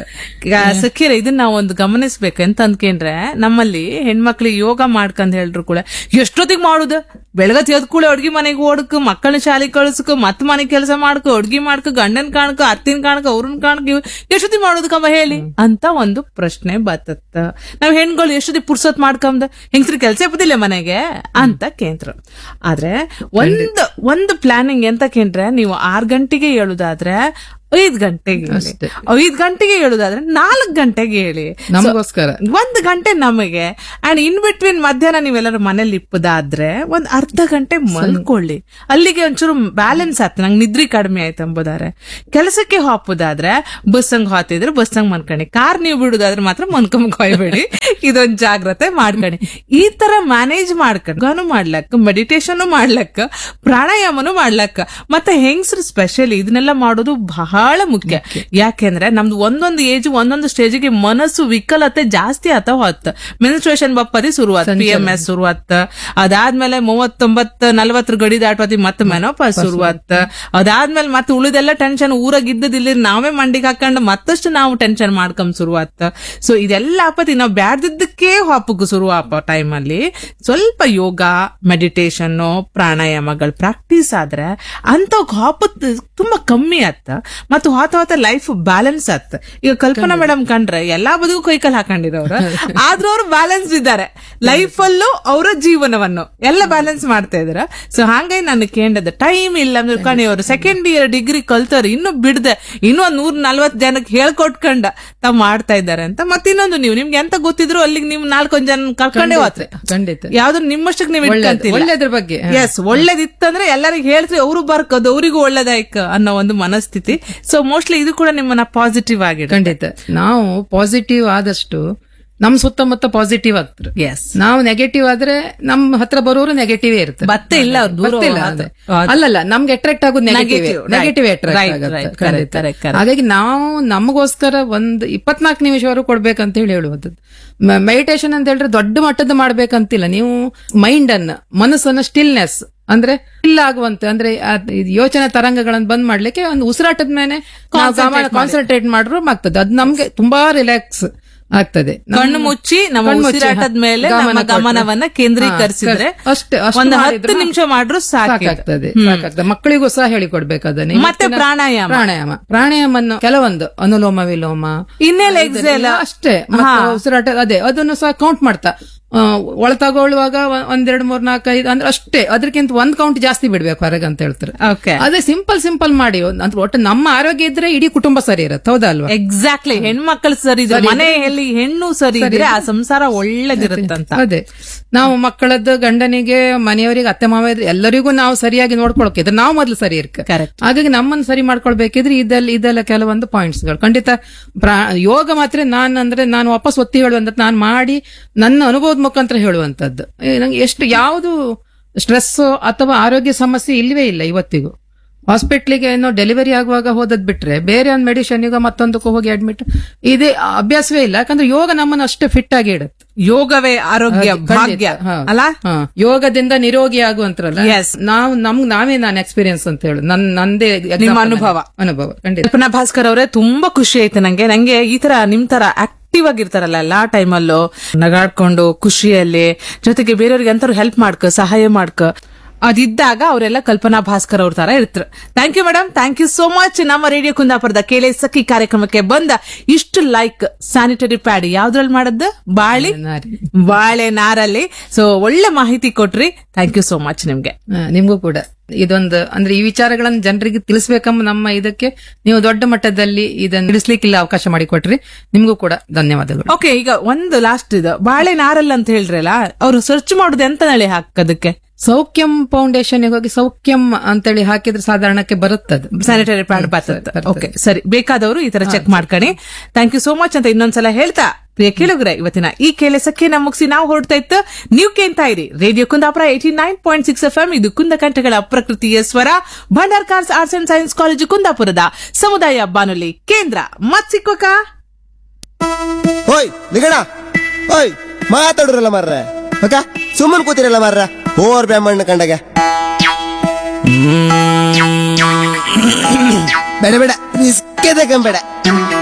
ಸಖಿರ ಇದನ್ನ ನಾವು ಒಂದು ಗಮನಿಸ್ಬೇಕು ಎಂತ ಅಂದ್ಕೊಂಡ್ರೆ, ನಮ್ಮಲ್ಲಿ ಹೆಣ್ಮಕ್ಳಿಗೆ ಯೋಗ ಮಾಡ್ಕಂತ ಹೇಳ್ರು ಕೂಡ ಎಷ್ಟೊತ್ತಿಗೆ ಮಾಡುದು, ಬೆಳಗತ್ ಎದ್ ಕೂಡ ಅಡ್ಗಿ ಮನೆಗೆ ಓಡಕ್, ಮಕ್ಕಳನ್ನ ಶಾಲೆಗೆ ಕಳ್ಸಕ್, ಮತ್ ಮನೆ ಕೆಲಸ ಮಾಡ್ಕ, ಅಡ್ಗಿ ಮಾಡ್ಕ, ಗಂಡನ್ ಕಾಣಕ, ಅತ್ತಿನ ಕಾಣಕ, ಅವ್ರನ್ ಕಾಣಕ, ಎಷ್ಟೊತ್ತಿಗೆ ಮಾಡೋದು ಕಮ್ಮ ಹೇಳಿ ಅಂತ ಒಂದು ಪ್ರಶ್ನೆ ಬತ್ತತ್ತ. ನಾವ್ ಹೆಣ್ಗಳು ಎಷ್ಟೊತ್ತಿಗೆ ಪುರ್ಸೊತ್ ಮಾಡ್ಕೊಂಡ್ ಹೆಂಗ್ಸ್ರಿ ಕೆಲ್ಸ ಇಪ್ಪದಿಲ್ಲ ಮನೆಗೆ ಅಂತ ಕೇಂದ್ರ. ಆದ್ರೆ ಒಂದು ಒಂದು ಪ್ಲಾನಿಂಗ್ ಎಂತ ಕೇಂದ್ರೆ, ನೀವು ಆರ್ ಗಂಟೆಗೆ ಹೇಳುದಾದ್ರೆ ಐದ್ ಗಂಟೆಗೆ ಹೇಳಿ, ಐದ್ ಗಂಟೆಗೆ ಹೇಳುದಾದ್ರೆ ನಾಲ್ಕ್ ಗಂಟೆಗೆ ಹೇಳಿ, ನಮಗೋಸ್ಕರ ಒಂದ್ ಗಂಟೆ ನಮಗೆ. ಅಂಡ್ ಇನ್ ಬಿಟ್ವೀನ್ ಮಧ್ಯಾಹ್ನ ನೀವೆಲ್ಲರೂ ಮನೇಲಿ ಇಪ್ಪದಾದ್ರೆ ಒಂದ್ ಅರ್ಧ ಗಂಟೆ ಮಲ್ಕೊಳ್ಳಿ, ಅಲ್ಲಿಗೆ ಒಂಚೂರು ಬ್ಯಾಲೆನ್ಸ್ ಆಯ್ತು. ನಂಗೆ ನಿದ್ರಿ ಕಡಿಮೆ ಆಯ್ತು ಎಂಬುದಾದ್ರೆ, ಕೆಲಸಕ್ಕೆ ಹಾಪುದಾದ್ರೆ ಬಸ್ಸಂಗ್ ಹಾತಿದ್ರೆ ಬಸ್ಸಂಗ್ ಮನ್ಕಣಿ, ಕಾರ್ ನೀವು ಬಿಡುದಾದ್ರೆ ಮಾತ್ರ ಮನ್ಕೊಂಡ್ ಕೊಯ್ಬೇಡಿ, ಇದೊಂದ್ ಜಾಗ್ರತೆ ಮಾಡ್ಕಣಿ. ಈ ತರ ಮ್ಯಾನೇಜ್ ಮಾಡ್ಕೊಂಡು ಯೋಗಾನು ಮಾಡ್ಲಕ್ಕ, ಮೆಡಿಟೇಷನ್ ಮಾಡ್ಲಕ್ಕ, ಪ್ರಾಣಾಯಾಮನು ಮಾಡ್ಲಕ್ಕ. ಮತ್ತೆ ಹೆಂಗ್ಸ್ರು ಸ್ಪೆಷಲಿ ಇದನ್ನೆಲ್ಲ ಮಾಡೋದು ಬಹಳ ಮುಖ್ಯ. ಯಾಕೆಂದ್ರೆ ನಮ್ದು ಒಂದೊಂದು ಏಜ್ ಒಂದೊಂದು ಸ್ಟೇಜಿಗೆ ಮನಸ್ಸು ವಿಕಲತೆ ಜಾಸ್ತಿ ಆತ ಹೊತ್ತ. ಮೆನ್ಸ್ಟ್ರೇಷನ್ ಬಪ್ಪದಿ ಶುರುವಾತ್, ಪಿ ಎಂ ಎಸ್ ಶುರುವಾತ್, ಅದಾದ್ಮೇಲೆ ಮೂವತ್ತೊಂಬತ್ ನಲ್ವತ್ತರ ಗಡಿ ದಾಟೋತಿ ಮತ್ತೆ ಮೆನೋಪಾಸ್ ಶುರುವಾತ್, ಅದಾದ್ಮೇಲೆ ಮತ್ತೆ ಉಳಿದೆಲ್ಲ ಟೆನ್ಷನ್ ಊರಾಗಿದ್ದದಿಲ್ಲ ನಾವೇ ಮಂಡಿಗೆ ಹಾಕೊಂಡು ಮತ್ತಷ್ಟು ನಾವು ಟೆನ್ಷನ್ ಮಾಡ್ಕೊಂಡ್ ಶುರುವಾತ್. ಸೊ ಇದೆಲ್ಲ ಆಪತಿ ನಾವು ಬ್ಯಾಡ್ದಿದ್ದಕ್ಕೆ ಹಾಪಕ್ಕೆ ಶುರು ಆಪ ಟೈಮ್ ಅಲ್ಲಿ ಸ್ವಲ್ಪ ಯೋಗ, ಮೆಡಿಟೇಷನ್, ಪ್ರಾಣಾಯಾಮಗಳು ಪ್ರಾಕ್ಟೀಸ್ ಆದ್ರೆ ಅಂತ ಹಾಪ ತುಂಬಾ ಕಮ್ಮಿ ಆತ. ಮತ್ತು ಹೋತ ಹೋತ ಲೈಫ್ ಬ್ಯಾಲೆನ್ಸ್ ಆತ್. ಈಗ ಕಲ್ಪನಾ ಮೇಡಮ್ ಕಂಡ್ರೆ ಎಲ್ಲಾ ಬದುಕು ಕೈಕಲ್ ಹಾಕೊಂಡಿರೋರು, ಆದ್ರೂ ಅವ್ರು ಬ್ಯಾಲೆನ್ಸ್ ಇದ್ದಾರೆ ಲೈಫ್ ಅಲ್ಲೂ, ಅವರ ಜೀವನವನ್ನು ಎಲ್ಲ ಬ್ಯಾಲೆನ್ಸ್ ಮಾಡ್ತಾ ಇದಾರೆ. ಸೊ ಹಾಗಾಗಿ ನಾನು ಕೇಂದ್ರದ ಟೈಮ್ ಇಲ್ಲ ಅಂದ್ರೆ ಕಣಿ ಅವರು ಸೆಕೆಂಡ್ ಇಯರ್ ಡಿಗ್ರಿ ಕಲ್ತವ್ರು ಇನ್ನು ಬಿಡದೆ ಇನ್ನೂ ಒಂದ್ ನೂರ್ ನಲ್ವತ್ ಜನಕ್ಕೆ ಹೇಳ್ಕೊಟ್ಕೊಂಡ ತಾವ್ ಮಾಡ್ತಾ ಇದ್ದಾರೆ ಅಂತ. ಮತ್ತೆ ಇನ್ನೊಂದು, ನೀವು ನಿಮ್ಗೆ ಎಂತ ಗೊತ್ತಿದ್ರು ಅಲ್ಲಿಗೆ ನೀವು ನಾಲ್ಕೊಂದ್ ಜನ ಕರ್ಕೊಂಡೇ ಹೋತ್ರಿ, ಖಂಡಿತ ಯಾವ್ದು ನಿಮ್ಮಷ್ಟಕ್ಕೆ ನೀವು ಒಳ್ಳೇದ್ರ ಬಗ್ಗೆ. ಎಸ್, ಒಳ್ಳೇದಿತ್ತಂದ್ರೆ ಎಲ್ಲರಿಗೂ ಹೇಳ್ತೀರಿ, ಅವರು ಬರ್ಕೋದು ಅವ್ರಿಗೂ ಒಳ್ಳೇದಾಯ್ಕ ಅನ್ನೋ ಒಂದು ಮನಸ್ಥಿತಿ. ಸೊ ಮೋಸ್ಟ್ಲಿ ಇದು ಕೂಡ ನಿಮ್ಮನ್ನ ಪಾಸಿಟಿವ್ ಆಗಿದೆ. ಖಂಡಿತ. ನಾವು ಪಾಸಿಟಿವ್ ಆದಷ್ಟು ನಮ್ ಸುತ್ತಮುತ್ತ ಪಾಸಿಟಿವ್ ಆಗ್ತಾರೆ. ಎಸ್, ನಾವು ನೆಗೆಟಿವ್ ಆದ್ರೆ ನಮ್ ಹತ್ರ ಬರೋರು ನೆಗೆಟಿವ್ ಇರುತ್ತೆ. ಮತ್ತೆ ಇಲ್ಲ ಅವ್ರು ದೂರ ಹೋಗೋದು. ಅಲ್ಲಲ್ಲ, ನಮ್ಗೆ ಅಟ್ರಾಕ್ಟ್ ಆಗೋದು negative, Negative, right. Negative Right, attract right, ಆಗುತ್ತೆ. correct, correct, correct. ಹಾಗಾಗಿ ನಾವು ನಮಗೋಸ್ಕರ ಒಂದ್ ಇಪ್ಪತ್ನಾಲ್ಕು ನಿಮಿಷವರೆಗೂ ಕೊಡ್ಬೇಕಂತ ಹೇಳಿ ಹೇಳುವಂಥದ್ದು. ಮೆಡಿಟೇಷನ್ ಅಂತ ಹೇಳಿದ್ರೆ ದೊಡ್ಡ ಮಟ್ಟದ ಮಾಡ್ಬೇಕಂತಿಲ್ಲ. ನೀವು ಮೈಂಡ್ ಅನ್ನ, ಮನಸ್ಸನ್ನ ಸ್ಟಿಲ್ನೆಸ್ ಅಂದ್ರೆ ಸ್ಟಿಲ್ ಆಗುವಂತೆ, ಅಂದ್ರೆ ಯೋಚನೆ ತರಂಗಗಳನ್ನು ಬಂದ್ ಮಾಡ್ಲಿಕ್ಕೆ ಒಂದು ಉಸಿರಾಟದ ಮೇಲೆ ಕಾನ್ಸಂಟ್ರೇಟ್ ಮಾಡ್ರು ಆಗ್ತದೆ. ಅದು ನಮ್ಗೆ ತುಂಬಾ ರಿಲ್ಯಾಕ್ಸ್ ಆಗ್ತದೆ. ಕಣ್ಣು ಮುಚ್ಚಿ ನಮ್ಮ ಉಸಿರಾಟದ ಮೇಲೆ ನಮ್ಮ ಗಮನವನ್ನ ಕೇಂದ್ರೀಕರಿಸಿದ್ರೆ ಅಷ್ಟೇ, ಒಂದು ಹತ್ತು ನಿಮಿಷ ಮಾಡ್ರು ಸಾಕಾಗ್ತದೆ. ಸಾಕಾಗ್ತದೆ. ಮಕ್ಕಳಿಗೂ ಸಹ ಹೇಳಿಕೊಡ್ಬೇಕು ಅದನ್ನ. ಮತ್ತೆ ಪ್ರಾಣಾಯಾಮ ಪ್ರಾಣಾಯಾಮ ಪ್ರಾಣಾಯಾಮವನ್ನು ಕೆಲವೊಂದು ಅನುಲೋಮ ವಿಲೋಮ, ಇನ್ನೆಲ್ಲ ಎಕ್ಸೇಲ್ ಅಷ್ಟೇ. ಉಸಿರಾಟ ಅದೇ ಅದನ್ನು ಸಹ ಕೌಂಟ್ ಮಾಡ್ತಾ ಒಳ ತಗೊಳ್ಳುವಾಗ ಒಂದೆರಡು ಮೂರ್ ನಾಲ್ಕು ಐದು ಅಂದ್ರೆ ಅಷ್ಟೇ, ಅದಕ್ಕಿಂತ ಒಂದ್ ಕೌಂಟ್ ಜಾಸ್ತಿ ಬಿಡ್ಬೇಕು ಹೊರಗೆ ಅಂತ ಹೇಳ್ತಾರೆ. ಅದೇ ಸಿಂಪಲ್ ಸಿಂಪಲ್ ಮಾಡಿ ಅಂದ್ರೆ ಒಟ್ಟು ನಮ್ಮ ಆರೋಗ್ಯ ಇದ್ರೆ ಇಡೀ ಕುಟುಂಬ ಸರಿ ಇರುತ್ತೆ. ಹೌದಾ ಅಲ್ವಾ? ಎಕ್ಸಾಕ್ಟ್ಲಿ. ಹೆಣ್ಮಕ್ಳು ಸರಿ ಇದ್ರೆ, ಮನೆಯಲ್ಲಿ ಹೆಣ್ಣು ಸರಿ ಇದ್ರೆ ಆ ಸಂಸಾರ ಒಳ್ಳೇದಿರುತ್ತಂತ. ಅದೇ ನಾವು ಮಕ್ಕಳದ್ದು, ಗಂಡನಿಗೆ, ಮನೆಯವರಿಗೆ, ಅತ್ತೆ ಮಾವ ಇದ್ರೆ ಎಲ್ಲರಿಗೂ ನಾವು ಸರಿಯಾಗಿ ನೋಡ್ಕೊಳಕಿದ್ರೆ ನಾವು ಮೊದಲು ಸರಿ ಇರ್ಕ. ಹಾಗಾಗಿ ನಮ್ಮನ್ನು ಸರಿ ಮಾಡ್ಕೊಳ್ಬೇಕಿದ್ರೆ ಇದೆಲ್ಲ ಇದೆಲ್ಲ ಕೆಲವೊಂದು ಪಾಯಿಂಟ್ಸ್ ಗಳು ಖಂಡಿತ. ಯೋಗ ಮಾತ್ರ ನಾನು ಅಂದ್ರೆ ನಾನು ವಾಪಸ್ ಒತ್ತಿ ಹೇಳುವಂತ, ನಾನು ಮಾಡಿ ನನ್ನ ಅನುಭವದ ಮುಖಾಂತರ ಹೇಳುವಂತದ್ದು. ನಂಗೆ ಎಷ್ಟು ಯಾವುದು ಸ್ಟ್ರೆಸ್ ಅಥವಾ ಆರೋಗ್ಯ ಸಮಸ್ಯೆ ಇಲ್ವೇ ಇಲ್ಲ ಇವತ್ತಿಗೂ. ಹಾಸ್ಪಿಟ್ಲಿಗೆ ಏನೋ ಡೆಲಿವರಿ ಆಗುವಾಗ ಹೋದದ್ ಬಿಟ್ರೆ ಬೇರೆ ಒಂದು ಮೆಡಿಸಿನ್ ಈಗ ಮತ್ತೊಂದಕ್ಕೂ ಹೋಗಿ ಅಡ್ಮಿಟ್ ಇದೇ ಅಭ್ಯಾಸವೇ ಇಲ್ಲ. ಯಾಕಂದ್ರೆ ಯೋಗ ನಮ್ಮನ್ನು ಅಷ್ಟೇ ಫಿಟ್ ಆಗಿ ಇಡುತ್ತೆ. ಯೋಗವೇ ಆರೋಗ್ಯ ಭಾಗ್ಯ ಅಲ್ಲ? ಯೋಗದಿಂದ ನಿರೋಗಿ ಆಗುವಂತರಲ್ಲ. ನಾವು ನಮ್ ನಾವೇ ನಾನು ಎಕ್ಸ್ಪೀರಿಯನ್ಸ್ ಅಂತ ಹೇಳು, ನನ್ ನಂದೇ ನಿಮ್ಮ ಅನುಭವ ಅನುಭವ ಖಂಡಿತ. ಕಲ್ಪನಾ ಭಾಸ್ಕರ್ ಅವರೇ, ತುಂಬಾ ಖುಷಿ ಆಯ್ತು ನಂಗೆ. ನಂಗೆ ಈ ತರ ನಿಮ್ ತರ ಆಕ್ಟಿವ್ ಆಗಿರ್ತಾರಲ್ಲ ಎಲ್ಲಾ ಟೈಮಲ್ಲೂ, ನಗಾಡ್ಕೊಂಡು ಖುಷಿಯಲ್ಲಿ, ಜೊತೆಗೆ ಬೇರೆಯವ್ರಿಗೆ ಎಂತಾರು ಹೆಲ್ಪ್ ಮಾಡ್ಕ, ಸಹಾಯ ಮಾಡ್ಕ, ಅದಿದ್ದಾಗ ಅವರೆಲ್ಲ ಕಲ್ಪನಾ ಭಾಸ್ಕರ್ ಅವ್ರ ತರ ಇರ್ತಾರೆ. Thank you madam, thank you so much. ನಮ್ಮ ರೇಡಿಯೋ ಕುಂದಾಪುರದ ಕೇಳೆ ಸಖಿ ಕಾರ್ಯಕ್ರಮಕ್ಕೆ ಬಂದ ಇಷ್ಟು ಲೈಕ್ ಸ್ಯಾನಿಟರಿ ಪ್ಯಾಡ್ ಯಾವ್ದ್ರಲ್ಲಿ ಮಾಡದ್ದು? ಬಾಳಿ ಬಾಳೆ ನಾರಲ್ಲಿ. ಸೊ ಒಳ್ಳೆ ಮಾಹಿತಿ ಕೊಟ್ರಿ. ಥ್ಯಾಂಕ್ ಯು ಸೋ ಮಚ್ ನಿಮ್ಗೆ. ನಿಮ್ಗೂ ಕೂಡ ಇದೊಂದು ಅಂದ್ರೆ ಈ ವಿಚಾರಗಳನ್ನು ಜನರಿಗೆ ತಿಳಿಸ್ಬೇಕಂಬ ನಮ್ಮ ಇದಕ್ಕೆ ನೀವು ದೊಡ್ಡ ಮಟ್ಟದಲ್ಲಿ ಇದನ್ನು ತಿಳಿಸ್ಲಿಕ್ಕಿಲ್ಲ ಅವಕಾಶ ಮಾಡಿಕೊಟ್ರಿ. ನಿಮ್ಗೂ ಕೂಡ ಧನ್ಯವಾದಗಳು. ಓಕೆ, ಈಗ ಒಂದು ಲಾಸ್ಟ್ ಇದು ಬಾಳೆ ನಾರಲ್ಲಿ ಅಂತ ಹೇಳ್ರಲ್ಲ, ಅವ್ರು ಸರ್ಚ್ ಮಾಡುದು ಎಂತ ನಳಿ ಹಾಕದಕ್ಕೆ? ಸೌಖ್ಯಂ ಫೌಂಡೇಶನ್ ಹೋಗಿ ಸೌಖ್ಯಂ ಅಂತೇಳಿ ಹಾಕಿದ್ರೆ ಸಾಧಾರಣಕ್ಕೆ ಬರುತ್ತದೆ, ಸ್ಯಾನಿಟರಿ ಪ್ಯಾಡ್ ಬರ್ತದೆ. ಓಕೆ, ಸರಿ, ಬೇಕಾದವರು ಈ ತರ ಚೆಕ್ ಮಾಡ್ಕೊಳ್ಳಿ. ಥ್ಯಾಂಕ್ ಯು ಸೋ ಮಚ್ ಅಂತ ಇನ್ನೊಂದ್ಸಲ ಹೇಳ್ತಾ ಪ್ರಿಯ ಕೇಳುಗರೆ, ಇವತ್ತಿನ ಈ ಕೆಲಸಕ್ಕೆ ನಮ್ಮ ಮುಗಿಸಿ ನಾವು ಹೊರಡ್ತಾ ಇತ್ತು. ನೀವು ಕೇಳ್ತಾ ಇರಿ radio Kundapura eighty nine point six F M. ಇದು ಕುಂದಕಂಠಗಳ ಪ್ರಕೃತಿಯ ಸ್ವರ, Bhandarkars arts and science college ಕುಂದಾಪುರದ ಸಮುದಾಯ ಬಾನುಲಿ ಕೇಂದ್ರ. ಮತ್ ಸಿಕ್ಕೋಕ ಓಯ್ ನಿಗಣ, ಓಯ್ ಮಾತಾಡ್ರಲ್ಲ ಮಾರ್ರೆ, ಅಕ್ಕ ಸುಮ್ಮನ್ ಕೂತಿರಲ್ಲ ಮಾರ್ರ. ಓರ್ ಬ್ರಾಹ್ಮಣ ಕಂಡಾಗ ಬೇಡ ಬೇಡ ರಿಸ್ಕ್ ಬೇಡ.